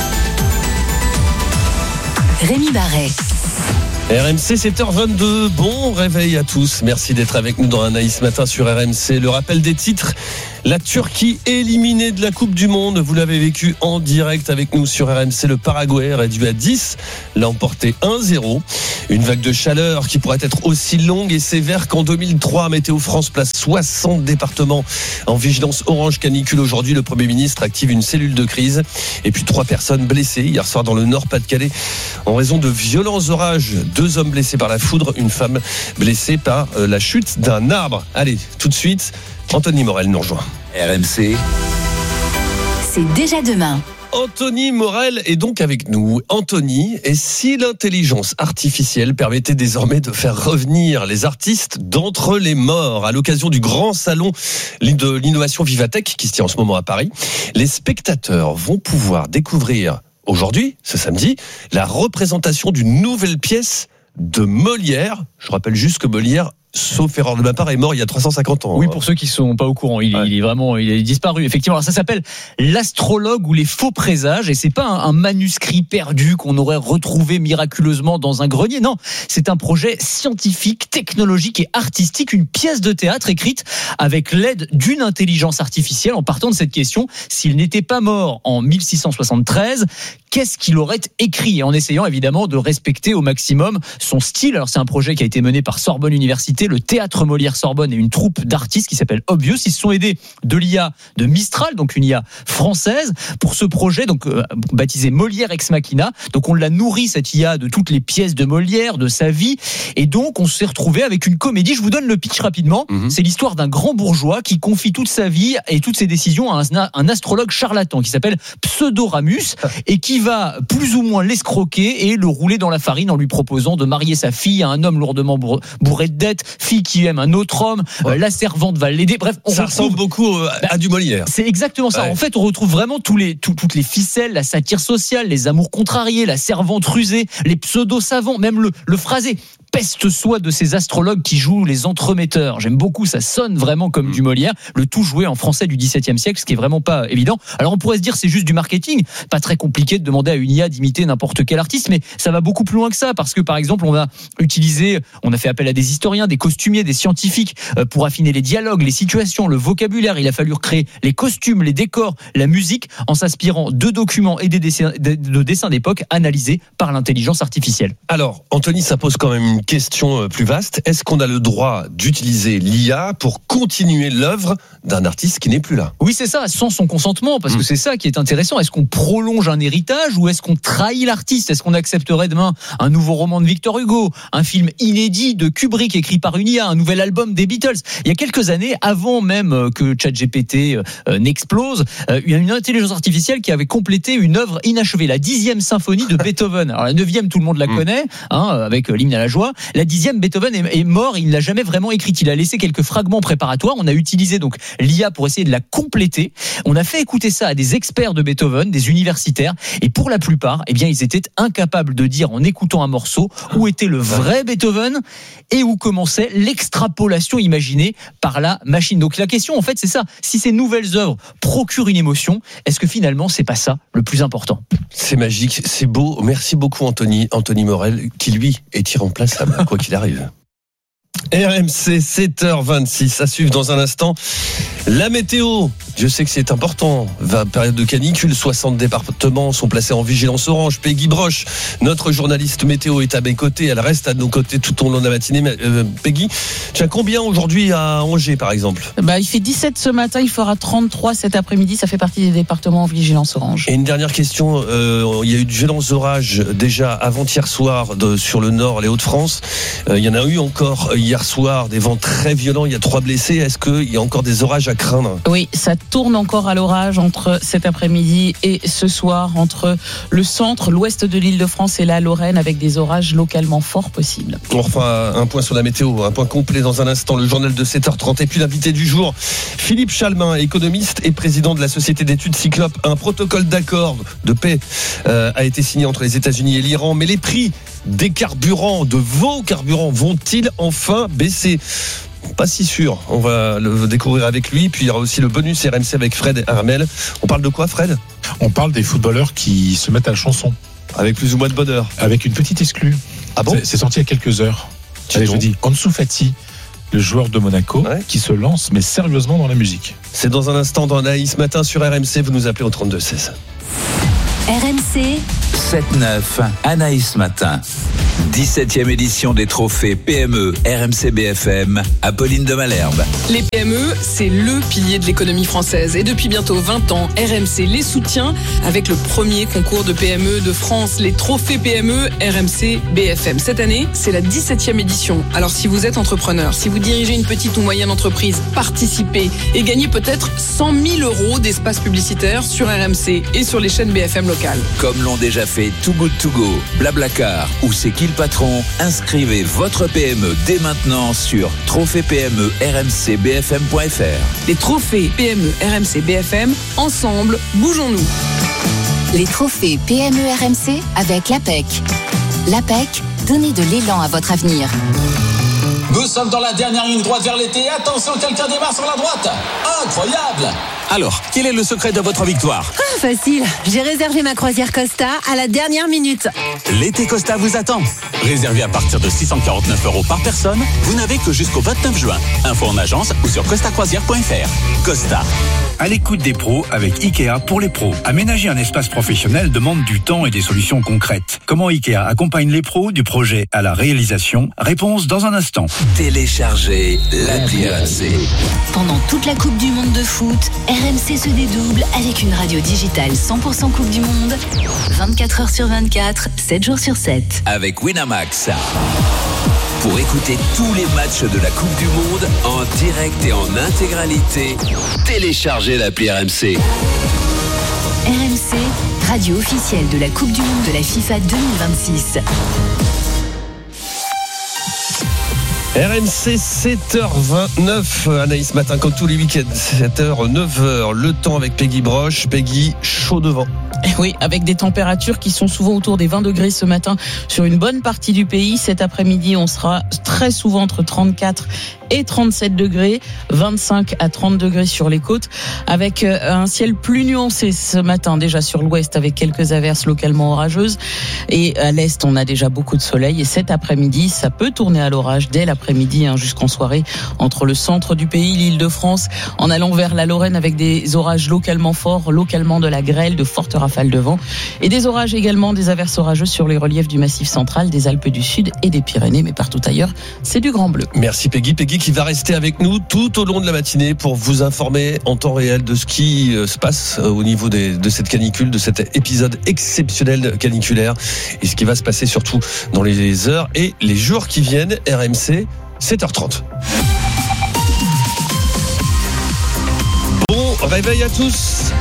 Rémi Barret. R M C, sept heures vingt-deux, bon réveil à tous. Merci d'être avec nous dans Anaïs Matin sur R M C. Le rappel des titres, la Turquie éliminée de la Coupe du Monde. Vous l'avez vécu en direct avec nous sur R M C. Le Paraguay réduit à dix, l'a emporté un zéro. Une vague de chaleur qui pourrait être aussi longue et sévère qu'en deux mille trois. Météo France place soixante départements en vigilance orange canicule. Aujourd'hui, le Premier ministre active une cellule de crise. Et puis trois personnes blessées hier soir dans le Nord-Pas-de-Calais en raison de violents orages. Deux hommes blessés par la foudre, une femme blessée par la chute d'un arbre. Allez, tout de suite, Anthony Morel nous rejoint. R M C. C'est déjà demain. Anthony Morel est donc avec nous. Anthony, et si l'intelligence artificielle permettait désormais de faire revenir les artistes d'entre les morts à l'occasion du grand salon de l'innovation Vivatech qui se tient en ce moment à Paris, les spectateurs vont pouvoir découvrir aujourd'hui, ce samedi, la représentation d'une nouvelle pièce de Molière. Je rappelle juste que Molière, sauf erreur de ma part, est mort il y a trois cent cinquante ans. Oui, pour ceux qui sont pas au courant, il, ouais. il est vraiment, il est disparu. Effectivement, alors ça s'appelle l'astrologue ou les faux présages, et c'est pas un, un manuscrit perdu qu'on aurait retrouvé miraculeusement dans un grenier. Non, c'est un projet scientifique, technologique et artistique, une pièce de théâtre écrite avec l'aide d'une intelligence artificielle en partant de cette question: s'il n'était pas mort en mille six cent soixante-treize, qu'est-ce qu'il aurait écrit? Et en essayant évidemment de respecter au maximum son style. Alors c'est un projet qui a été mené par Sorbonne Université, le Théâtre Molière Sorbonne et une troupe d'artistes qui s'appelle Obvious. Ils se sont aidés de l'I A de Mistral, donc une I A française, pour ce projet donc euh, baptisé Molière Ex Machina. Donc on l'a nourri, cette I A, de toutes les pièces de Molière, de sa vie, et donc on s'est retrouvé avec une comédie. Je vous donne le pitch rapidement. Mmh. C'est l'histoire d'un grand bourgeois qui confie toute sa vie et toutes ses décisions à un, un astrologue charlatan qui s'appelle Pseudoramus et qui va plus ou moins l'escroquer et le rouler dans la farine en lui proposant de marier sa fille à un homme lourdement bourré de dettes, fille qui aime un autre homme, ouais. euh, la servante va l'aider. Bref, on ça retrouve... ressemble beaucoup à, à du Molière. C'est exactement ça. Ouais. En fait, on retrouve vraiment tous les, tout, toutes les ficelles, la satire sociale, les amours contrariés, la servante rusée, les pseudo-savants, même le, le phrasé. Peste soit de ces astrologues qui jouent les entremetteurs. J'aime beaucoup, ça sonne vraiment comme mmh. du Molière. Le tout joué en français du dix-septième siècle, ce qui est vraiment pas évident. Alors on pourrait se dire c'est juste du marketing, pas très compliqué de demander à une I A d'imiter n'importe quel artiste, mais ça va beaucoup plus loin que ça, parce que par exemple on a utilisé, on a fait appel à des historiens, des costumiers, des scientifiques pour affiner les dialogues, les situations, le vocabulaire. Il a fallu recréer les costumes, les décors, la musique, en s'inspirant de documents et des dessins, de dessins d'époque analysés par l'intelligence artificielle. Alors Anthony, ça pose quand même une question plus vaste. Est-ce qu'on a le droit d'utiliser l'I A pour continuer l'œuvre d'un artiste qui n'est plus là? Oui, c'est ça, sans son consentement, parce mmh. que c'est ça qui est intéressant. Est-ce qu'on prolonge un héritage ou est-ce qu'on trahit l'artiste? Est-ce qu'on accepterait demain un nouveau roman de Victor Hugo, un film inédit de Kubrick écrit par une I A, un nouvel album des Beatles? Il y a quelques années, avant même que ChatGPT euh, n'explose, euh, il y a une intelligence artificielle qui avait complété une œuvre inachevée, la dixième symphonie de Beethoven. Alors la neuvième, tout le monde la mmh. connaît, hein, avec l'hymne à la joie. La dixième, Beethoven est, est mort, il ne l'a jamais vraiment écrite. Il a laissé quelques fragments préparatoires. On a utilisé donc l'I A pour essayer de la compléter. On a fait écouter ça à des experts de Beethoven, des universitaires, et pour la plupart, eh bien, ils étaient incapables de dire en écoutant un morceau où était le vrai Beethoven et où commençait l'extrapolation imaginée par la machine. Donc la question, en fait, c'est ça. Si ces nouvelles œuvres procurent une émotion, est-ce que finalement, c'est pas ça le plus important? C'est magique, c'est beau. Merci beaucoup, Anthony, Anthony Morel, qui lui est irremplaçable, quoi qu'il arrive. R M C, sept heures vingt-six. À suivre dans un instant. La météo. Je sais que c'est important. Période de canicule, soixante départements sont placés en vigilance orange. Peggy Broche, notre journaliste météo, est à mes côtés. Elle reste à nos côtés tout au long de la matinée. Euh, Peggy, tu as combien aujourd'hui à Angers, par exemple ? Bah, il fait dix-sept ce matin, il fera trente-trois cet après-midi. Ça fait partie des départements en vigilance orange. Et une dernière question. Euh, il y a eu de violents orages déjà avant-hier soir de, sur le nord, les Hauts-de-France. Euh, il y en a eu encore hier soir, des vents très violents. Il y a trois blessés. Est-ce qu'il y a encore des orages à craindre ? Oui, ça tourne encore à l'orage entre cet après-midi et ce soir, entre le centre, l'ouest de l'Île-de-France et la Lorraine, avec des orages localement forts possibles. On refera un point sur la météo, un point complet dans un instant, le journal de sept heures trente. Et puis l'invité du jour, Philippe Chalmin, économiste et président de la société d'études Cyclope. Un protocole d'accord de paix euh, a été signé entre les États-Unis et l'Iran, mais les prix des carburants, de vos carburants, vont-ils enfin baisser ? Pas si sûr, on va le découvrir avec lui. Puis il y aura aussi le bonus R M C avec Fred Hermel. On parle de quoi, Fred ? On parle des footballeurs qui se mettent à la chanson. Avec plus ou moins de bonheur. Avec une petite exclue. Ah bon ? c'est, c'est sorti il y a quelques heures. Allez, je dis Ansu Fati, le joueur de Monaco, ouais, qui se lance mais sérieusement dans la musique. C'est dans un instant dans Anaïs Matin sur R M C. Vous nous appelez au trente-deux seize. R M C sept neuf, Anaïs Matin. dix-septième édition des trophées P M E R M C B F M, Apolline de Malherbe. Les P M E, c'est le pilier de l'économie française. Et depuis bientôt vingt ans, R M C les soutient avec le premier concours de P M E de France, les trophées P M E R M C B F M. Cette année, c'est la dix-septième édition. Alors si vous êtes entrepreneur, si vous dirigez une petite ou moyenne entreprise, participez et gagnez peut-être cent mille euros d'espace publicitaire sur R M C et sur les chaînes B F M locales. Comme l'ont déjà fait Too Good To Go, Blablacar ou C'est qui le patron, inscrivez votre P M E dès maintenant sur trophée P M E R M C B F M point F R. Les trophées P M E R M C B F M, ensemble, bougeons-nous. Les trophées P M E R M C avec l'A P E C. L'A P E C, donnez de l'élan à votre avenir. Nous sommes dans la dernière ligne droite vers l'été. Attention, quelqu'un démarre sur la droite. Incroyable! Alors, quel est le secret de votre victoire? Ah, facile. J'ai réservé ma croisière Costa à la dernière minute. L'été Costa vous attend. Réservé à partir de six cent quarante-neuf euros par personne, vous n'avez que jusqu'au vingt-neuf juin. Info en agence ou sur costa croisière point F R. Costa. À l'écoute des pros avec Ikea pour les pros. Aménager un espace professionnel demande du temps et des solutions concrètes. Comment Ikea accompagne les pros du projet à la réalisation? Réponse dans un instant. Téléchargez l'appli R M C. Pendant toute la Coupe du Monde de foot, R M C se dédouble avec une radio digitale cent pour cent Coupe du Monde, vingt-quatre heures sur vingt-quatre, sept jours sur sept. Avec Winamax. Pour écouter tous les matchs de la Coupe du Monde en direct et en intégralité, téléchargez l'appli R M C. R M C, radio officielle de la Coupe du Monde de la FIFA deux mille vingt-six. R M C sept heures vingt-neuf, Anaïs Matin comme tous les week-ends, sept heures neuf heures, le temps avec Peggy Broche. Peggy, chaud devant. Oui, avec des températures qui sont souvent autour des vingt degrés ce matin sur une bonne partie du pays. Cet après-midi, on sera très souvent entre trente-quatre et trente-sept degrés, vingt-cinq à trente degrés sur les côtes, avec un ciel plus nuancé ce matin déjà sur l'ouest avec quelques averses localement orageuses, et à l'est on a déjà beaucoup de soleil, et cet après-midi ça peut tourner à l'orage dès l'après-midi hein, jusqu'en soirée entre le centre du pays, l'Île-de-France, en allant vers la Lorraine avec des orages localement forts, localement de la grêle, de fortes rafales de vent, et des orages également, des averses orageuses sur les reliefs du Massif central, des Alpes du Sud et des Pyrénées, mais partout ailleurs c'est du grand bleu. Merci Peggy. Peggy qui va rester avec nous tout au long de la matinée pour vous informer en temps réel de ce qui se passe au niveau des, de cette canicule, de cet épisode exceptionnel caniculaire, et ce qui va se passer surtout dans les heures et les jours qui viennent. R M C, sept heures trente. Bon réveil à tous.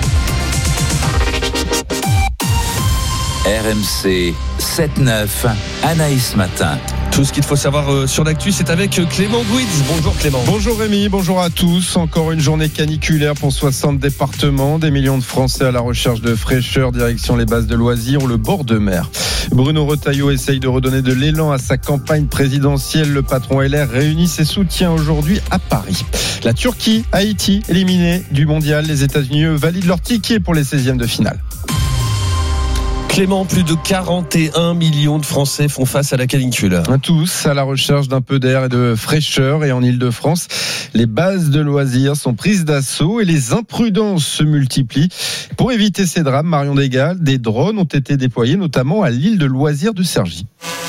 R M C sept neuf, Anaïs Matin. Tout ce qu'il faut savoir sur l'actu, c'est avec Clément Gouitz. Bonjour Clément. Bonjour Rémi, bonjour à tous. Encore une journée caniculaire pour soixante départements. Des millions de Français à la recherche de fraîcheur, direction les bases de loisirs ou le bord de mer. Bruno Retailleau essaye de redonner de l'élan à sa campagne présidentielle. Le patron L R réunit ses soutiens aujourd'hui à Paris. La Turquie, Haïti, éliminés du mondial. Les États-Unis, eux, valident leur ticket pour les seizièmes de finale. Clément, plus de quarante et un millions de Français font face à la canicule. Tous à la recherche d'un peu d'air et de fraîcheur. Et en Ile-de-France, les bases de loisirs sont prises d'assaut et les imprudences se multiplient. Pour éviter ces drames, Marion Desgales, des drones ont été déployés, notamment à l'île de loisirs de Cergy.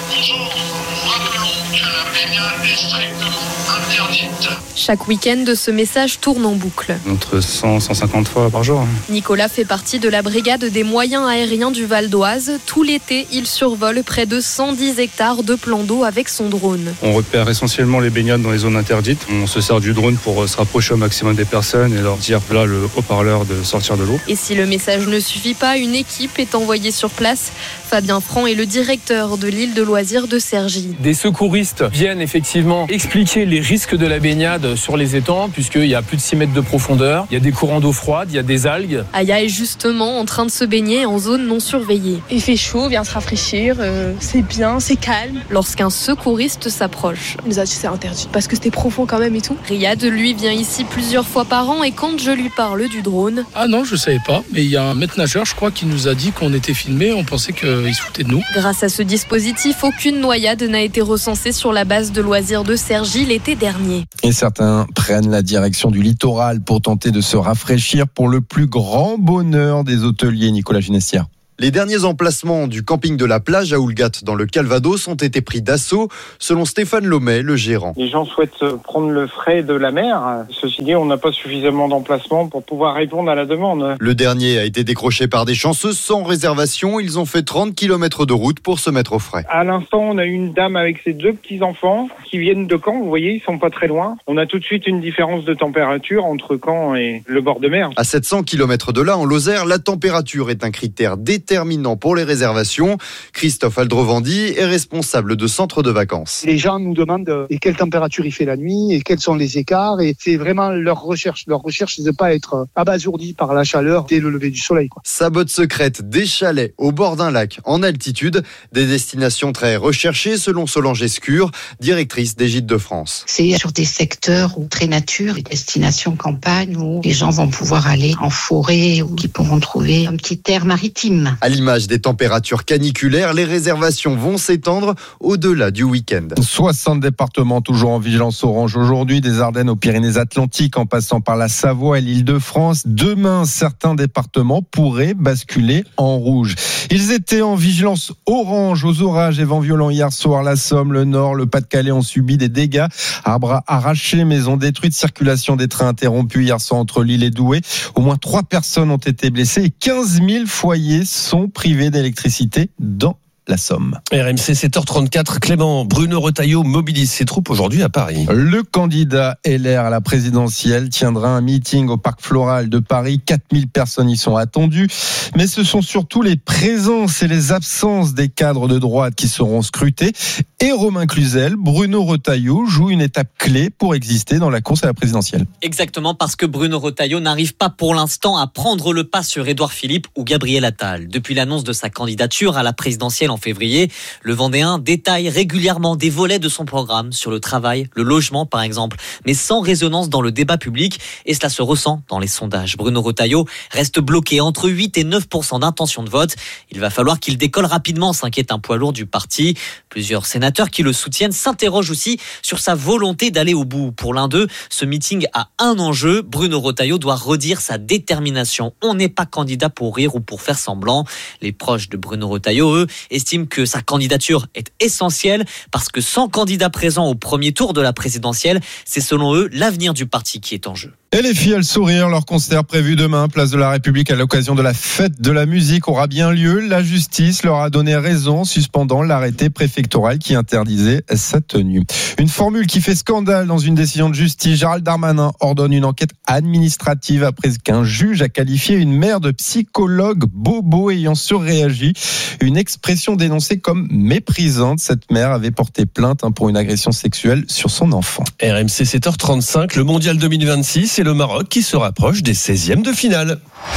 Chaque week-end, ce message tourne en boucle. Entre cent et cent cinquante fois par jour. Nicolas fait partie de la brigade des moyens aériens du Val d'Oise. Tout l'été, il survole près de cent dix hectares de plans d'eau avec son drone. On repère essentiellement les baignades dans les zones interdites. On se sert du drone pour se rapprocher au maximum des personnes et leur dire là le haut-parleur de sortir de l'eau. Et si le message ne suffit pas, une équipe est envoyée sur place. Fabien Franc est le directeur de l'île de loisirs de Cergy. Des secouristes viennent effectivement expliquer les risques de la baignade sur les étangs, puisqu'il y a plus de six mètres de profondeur, il y a des courants d'eau froide, il y a des algues. Aya est justement en train de se baigner en zone non surveillée. Il fait chaud, vient se rafraîchir, euh, c'est bien, c'est calme. Lorsqu'un secouriste s'approche. Il nous a dit c'est interdit, parce que c'était profond quand même et tout. Riyad, lui, vient ici plusieurs fois par an et quand je lui parle du drone... Ah non, je savais pas, mais il y a un maître nageur, je crois, qui nous a dit qu'on était filmé, on pensait qu'il se foutait de nous. Grâce à ce dispositif, aucune noyade n'a été recensée sur la base de loisirs de Cergy l'été dernier. Et certains prennent la direction du littoral pour tenter de se rafraîchir pour le plus grand bonheur des hôteliers. Nicolas Ginestière. Les derniers emplacements du camping de la plage à Oulgat dans le Calvados ont été pris d'assaut, selon Stéphane Lomet, le gérant. Les gens souhaitent prendre le frais de la mer. Ceci dit, on n'a pas suffisamment d'emplacements pour pouvoir répondre à la demande. Le dernier a été décroché par des chanceux sans réservation. Ils ont fait trente kilomètres de route pour se mettre au frais. À l'instant, on a une dame avec ses deux petits-enfants qui viennent de Caen. Vous voyez, ils sont pas très loin. On a tout de suite une différence de température entre Caen et le bord de mer. À sept cents kilomètres de là, en Lozère, la température est un critère déterminant pour les réservations. Christophe Aldrovandi est responsable de centre de vacances. Les gens nous demandent et quelle température il fait la nuit et quels sont les écarts et c'est vraiment leur recherche. Leur recherche, c'est de ne pas être abasourdi par la chaleur dès le lever du soleil, quoi. Sa botte secrète, des chalets au bord d'un lac en altitude, des destinations très recherchées selon Solange Escure, directrice des Gîtes de France. C'est sur des secteurs où très nature, des destinations campagne où les gens vont pouvoir aller en forêt ou qui pourront trouver un petit air maritime. À l'image des températures caniculaires, les réservations vont s'étendre au-delà du week-end. soixante départements toujours en vigilance orange aujourd'hui, des Ardennes aux Pyrénées-Atlantiques en passant par la Savoie et l'Île-de-France. Demain, certains départements pourraient basculer en rouge. Ils étaient en vigilance orange aux orages et vents violents hier soir. La Somme, le Nord, le Pas-de-Calais ont subi des dégâts. Arbres arrachés, maisons détruites, circulation des trains interrompue hier soir entre Lille et Douai. Au moins trois personnes ont été blessées et quinze mille foyers sont privés d'électricité dans la Somme. R M C sept heures trente-quatre, Clément, Bruno Retailleau mobilise ses troupes aujourd'hui à Paris. Le candidat L R à la présidentielle tiendra un meeting au Parc Floral de Paris. quatre mille personnes y sont attendues. Mais ce sont surtout les présences et les absences des cadres de droite qui seront scrutés. Et Romain Cluzel, Bruno Retailleau joue une étape clé pour exister dans la course à la présidentielle. Exactement, parce que Bruno Retailleau n'arrive pas pour l'instant à prendre le pas sur Édouard Philippe ou Gabriel Attal. Depuis l'annonce de sa candidature à la présidentielle en février, le Vendéen détaille régulièrement des volets de son programme sur le travail, le logement par exemple, mais sans résonance dans le débat public et cela se ressent dans les sondages. Bruno Retailleau reste bloqué entre huit et neuf pour cent d'intention de vote. Il va falloir qu'il décolle rapidement, s'inquiète un poids lourd du parti. Plusieurs sénateurs qui le soutiennent s'interrogent aussi sur sa volonté d'aller au bout. Pour l'un d'eux, ce meeting a un enjeu. Bruno Retailleau doit redire sa détermination. On n'est pas candidat pour rire ou pour faire semblant. Les proches de Bruno Retailleau, eux, estiment que sa candidature est essentielle parce que sans candidat présent au premier tour de la présidentielle, c'est selon eux l'avenir du parti qui est en jeu. Et les filles, elles sourire. Leur concert prévu demain, place de la République, à l'occasion de la fête de la musique, aura bien lieu. La justice leur a donné raison, suspendant l'arrêté préfectoral qui interdisait sa tenue. Une formule qui fait scandale dans une décision de justice. Gérald Darmanin ordonne une enquête administrative après qu'un juge a qualifié une mère de psychologue bobo ayant surréagi. Une expression dénoncée comme méprisante. Cette mère avait porté plainte pour une agression sexuelle sur son enfant. R M C sept heures trente-cinq, le mondial deux mille vingt-six, c'est le Maroc qui se rapproche des seizièmes de finale.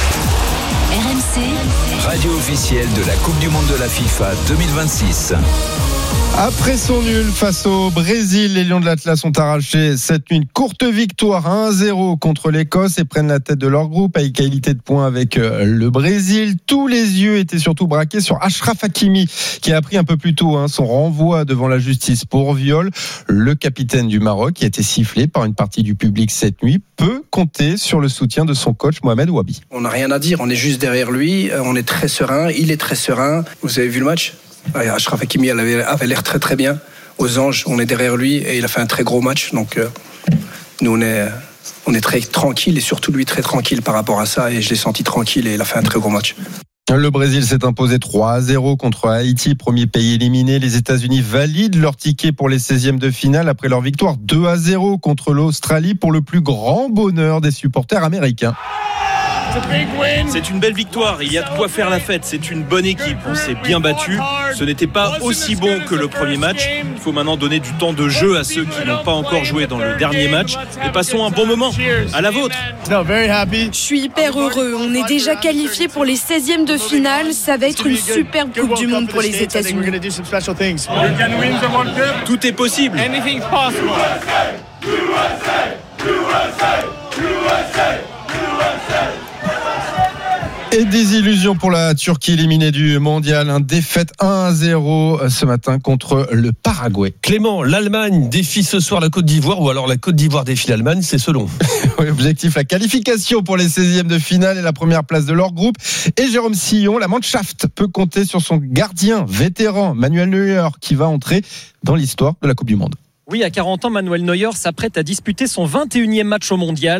R M C, radio officielle de la Coupe du Monde de la FIFA deux mille vingt-six. Après son nul face au Brésil, les Lions de l'Atlas ont arraché cette nuit une courte victoire un à zéro contre l'Écosse et prennent la tête de leur groupe à égalité de points avec le Brésil. Tous les yeux étaient surtout braqués sur Achraf Hakimi qui a appris un peu plus tôt hein, son renvoi devant la justice pour viol. Le capitaine du Maroc, qui a été sifflé par une partie du public cette nuit, peut compter sur le soutien de son coach Mohamed Ouabi. On n'a rien à dire, on est juste derrière lui, on est très serein, il est très serein. Vous avez vu le match ? Achraf Hakimi avait, avait l'air très très bien. Aux Anges, on est derrière lui et il a fait un très gros match. Donc euh, nous on est, on est très tranquille et surtout lui très tranquille par rapport à ça. Et je l'ai senti tranquille et il a fait un très gros match. Le Brésil s'est imposé trois à zéro contre Haïti, premier pays éliminé. Les États-Unis valident leur ticket pour les seizièmes de finale après leur victoire deux à zéro contre l'Australie pour le plus grand bonheur des supporters américains. C'est une belle victoire, il y a de quoi faire la fête, c'est une bonne équipe, on s'est bien battu, ce n'était pas aussi bon que le premier match, il faut maintenant donner du temps de jeu à ceux qui n'ont pas encore joué dans le dernier match et passons un bon moment, à la vôtre. Je suis hyper heureux, on est déjà qualifié pour les seizièmes de finale, ça va être une superbe Coupe du Monde pour les États-Unis. Tout est possible. Et des illusions pour la Turquie éliminée du mondial. Un défaite un à zéro ce matin contre le Paraguay. Clément, l'Allemagne défie ce soir la Côte d'Ivoire ou alors la Côte d'Ivoire défie l'Allemagne, c'est selon. Objectif, la qualification pour les seizièmes de finale et la première place de leur groupe. Et Jérôme Sillon, la Mannschaft peut compter sur son gardien vétéran Manuel Neuer qui va entrer dans l'histoire de la Coupe du Monde. Oui, à quarante ans, Manuel Neuer s'apprête à disputer son vingt et unième match au mondial.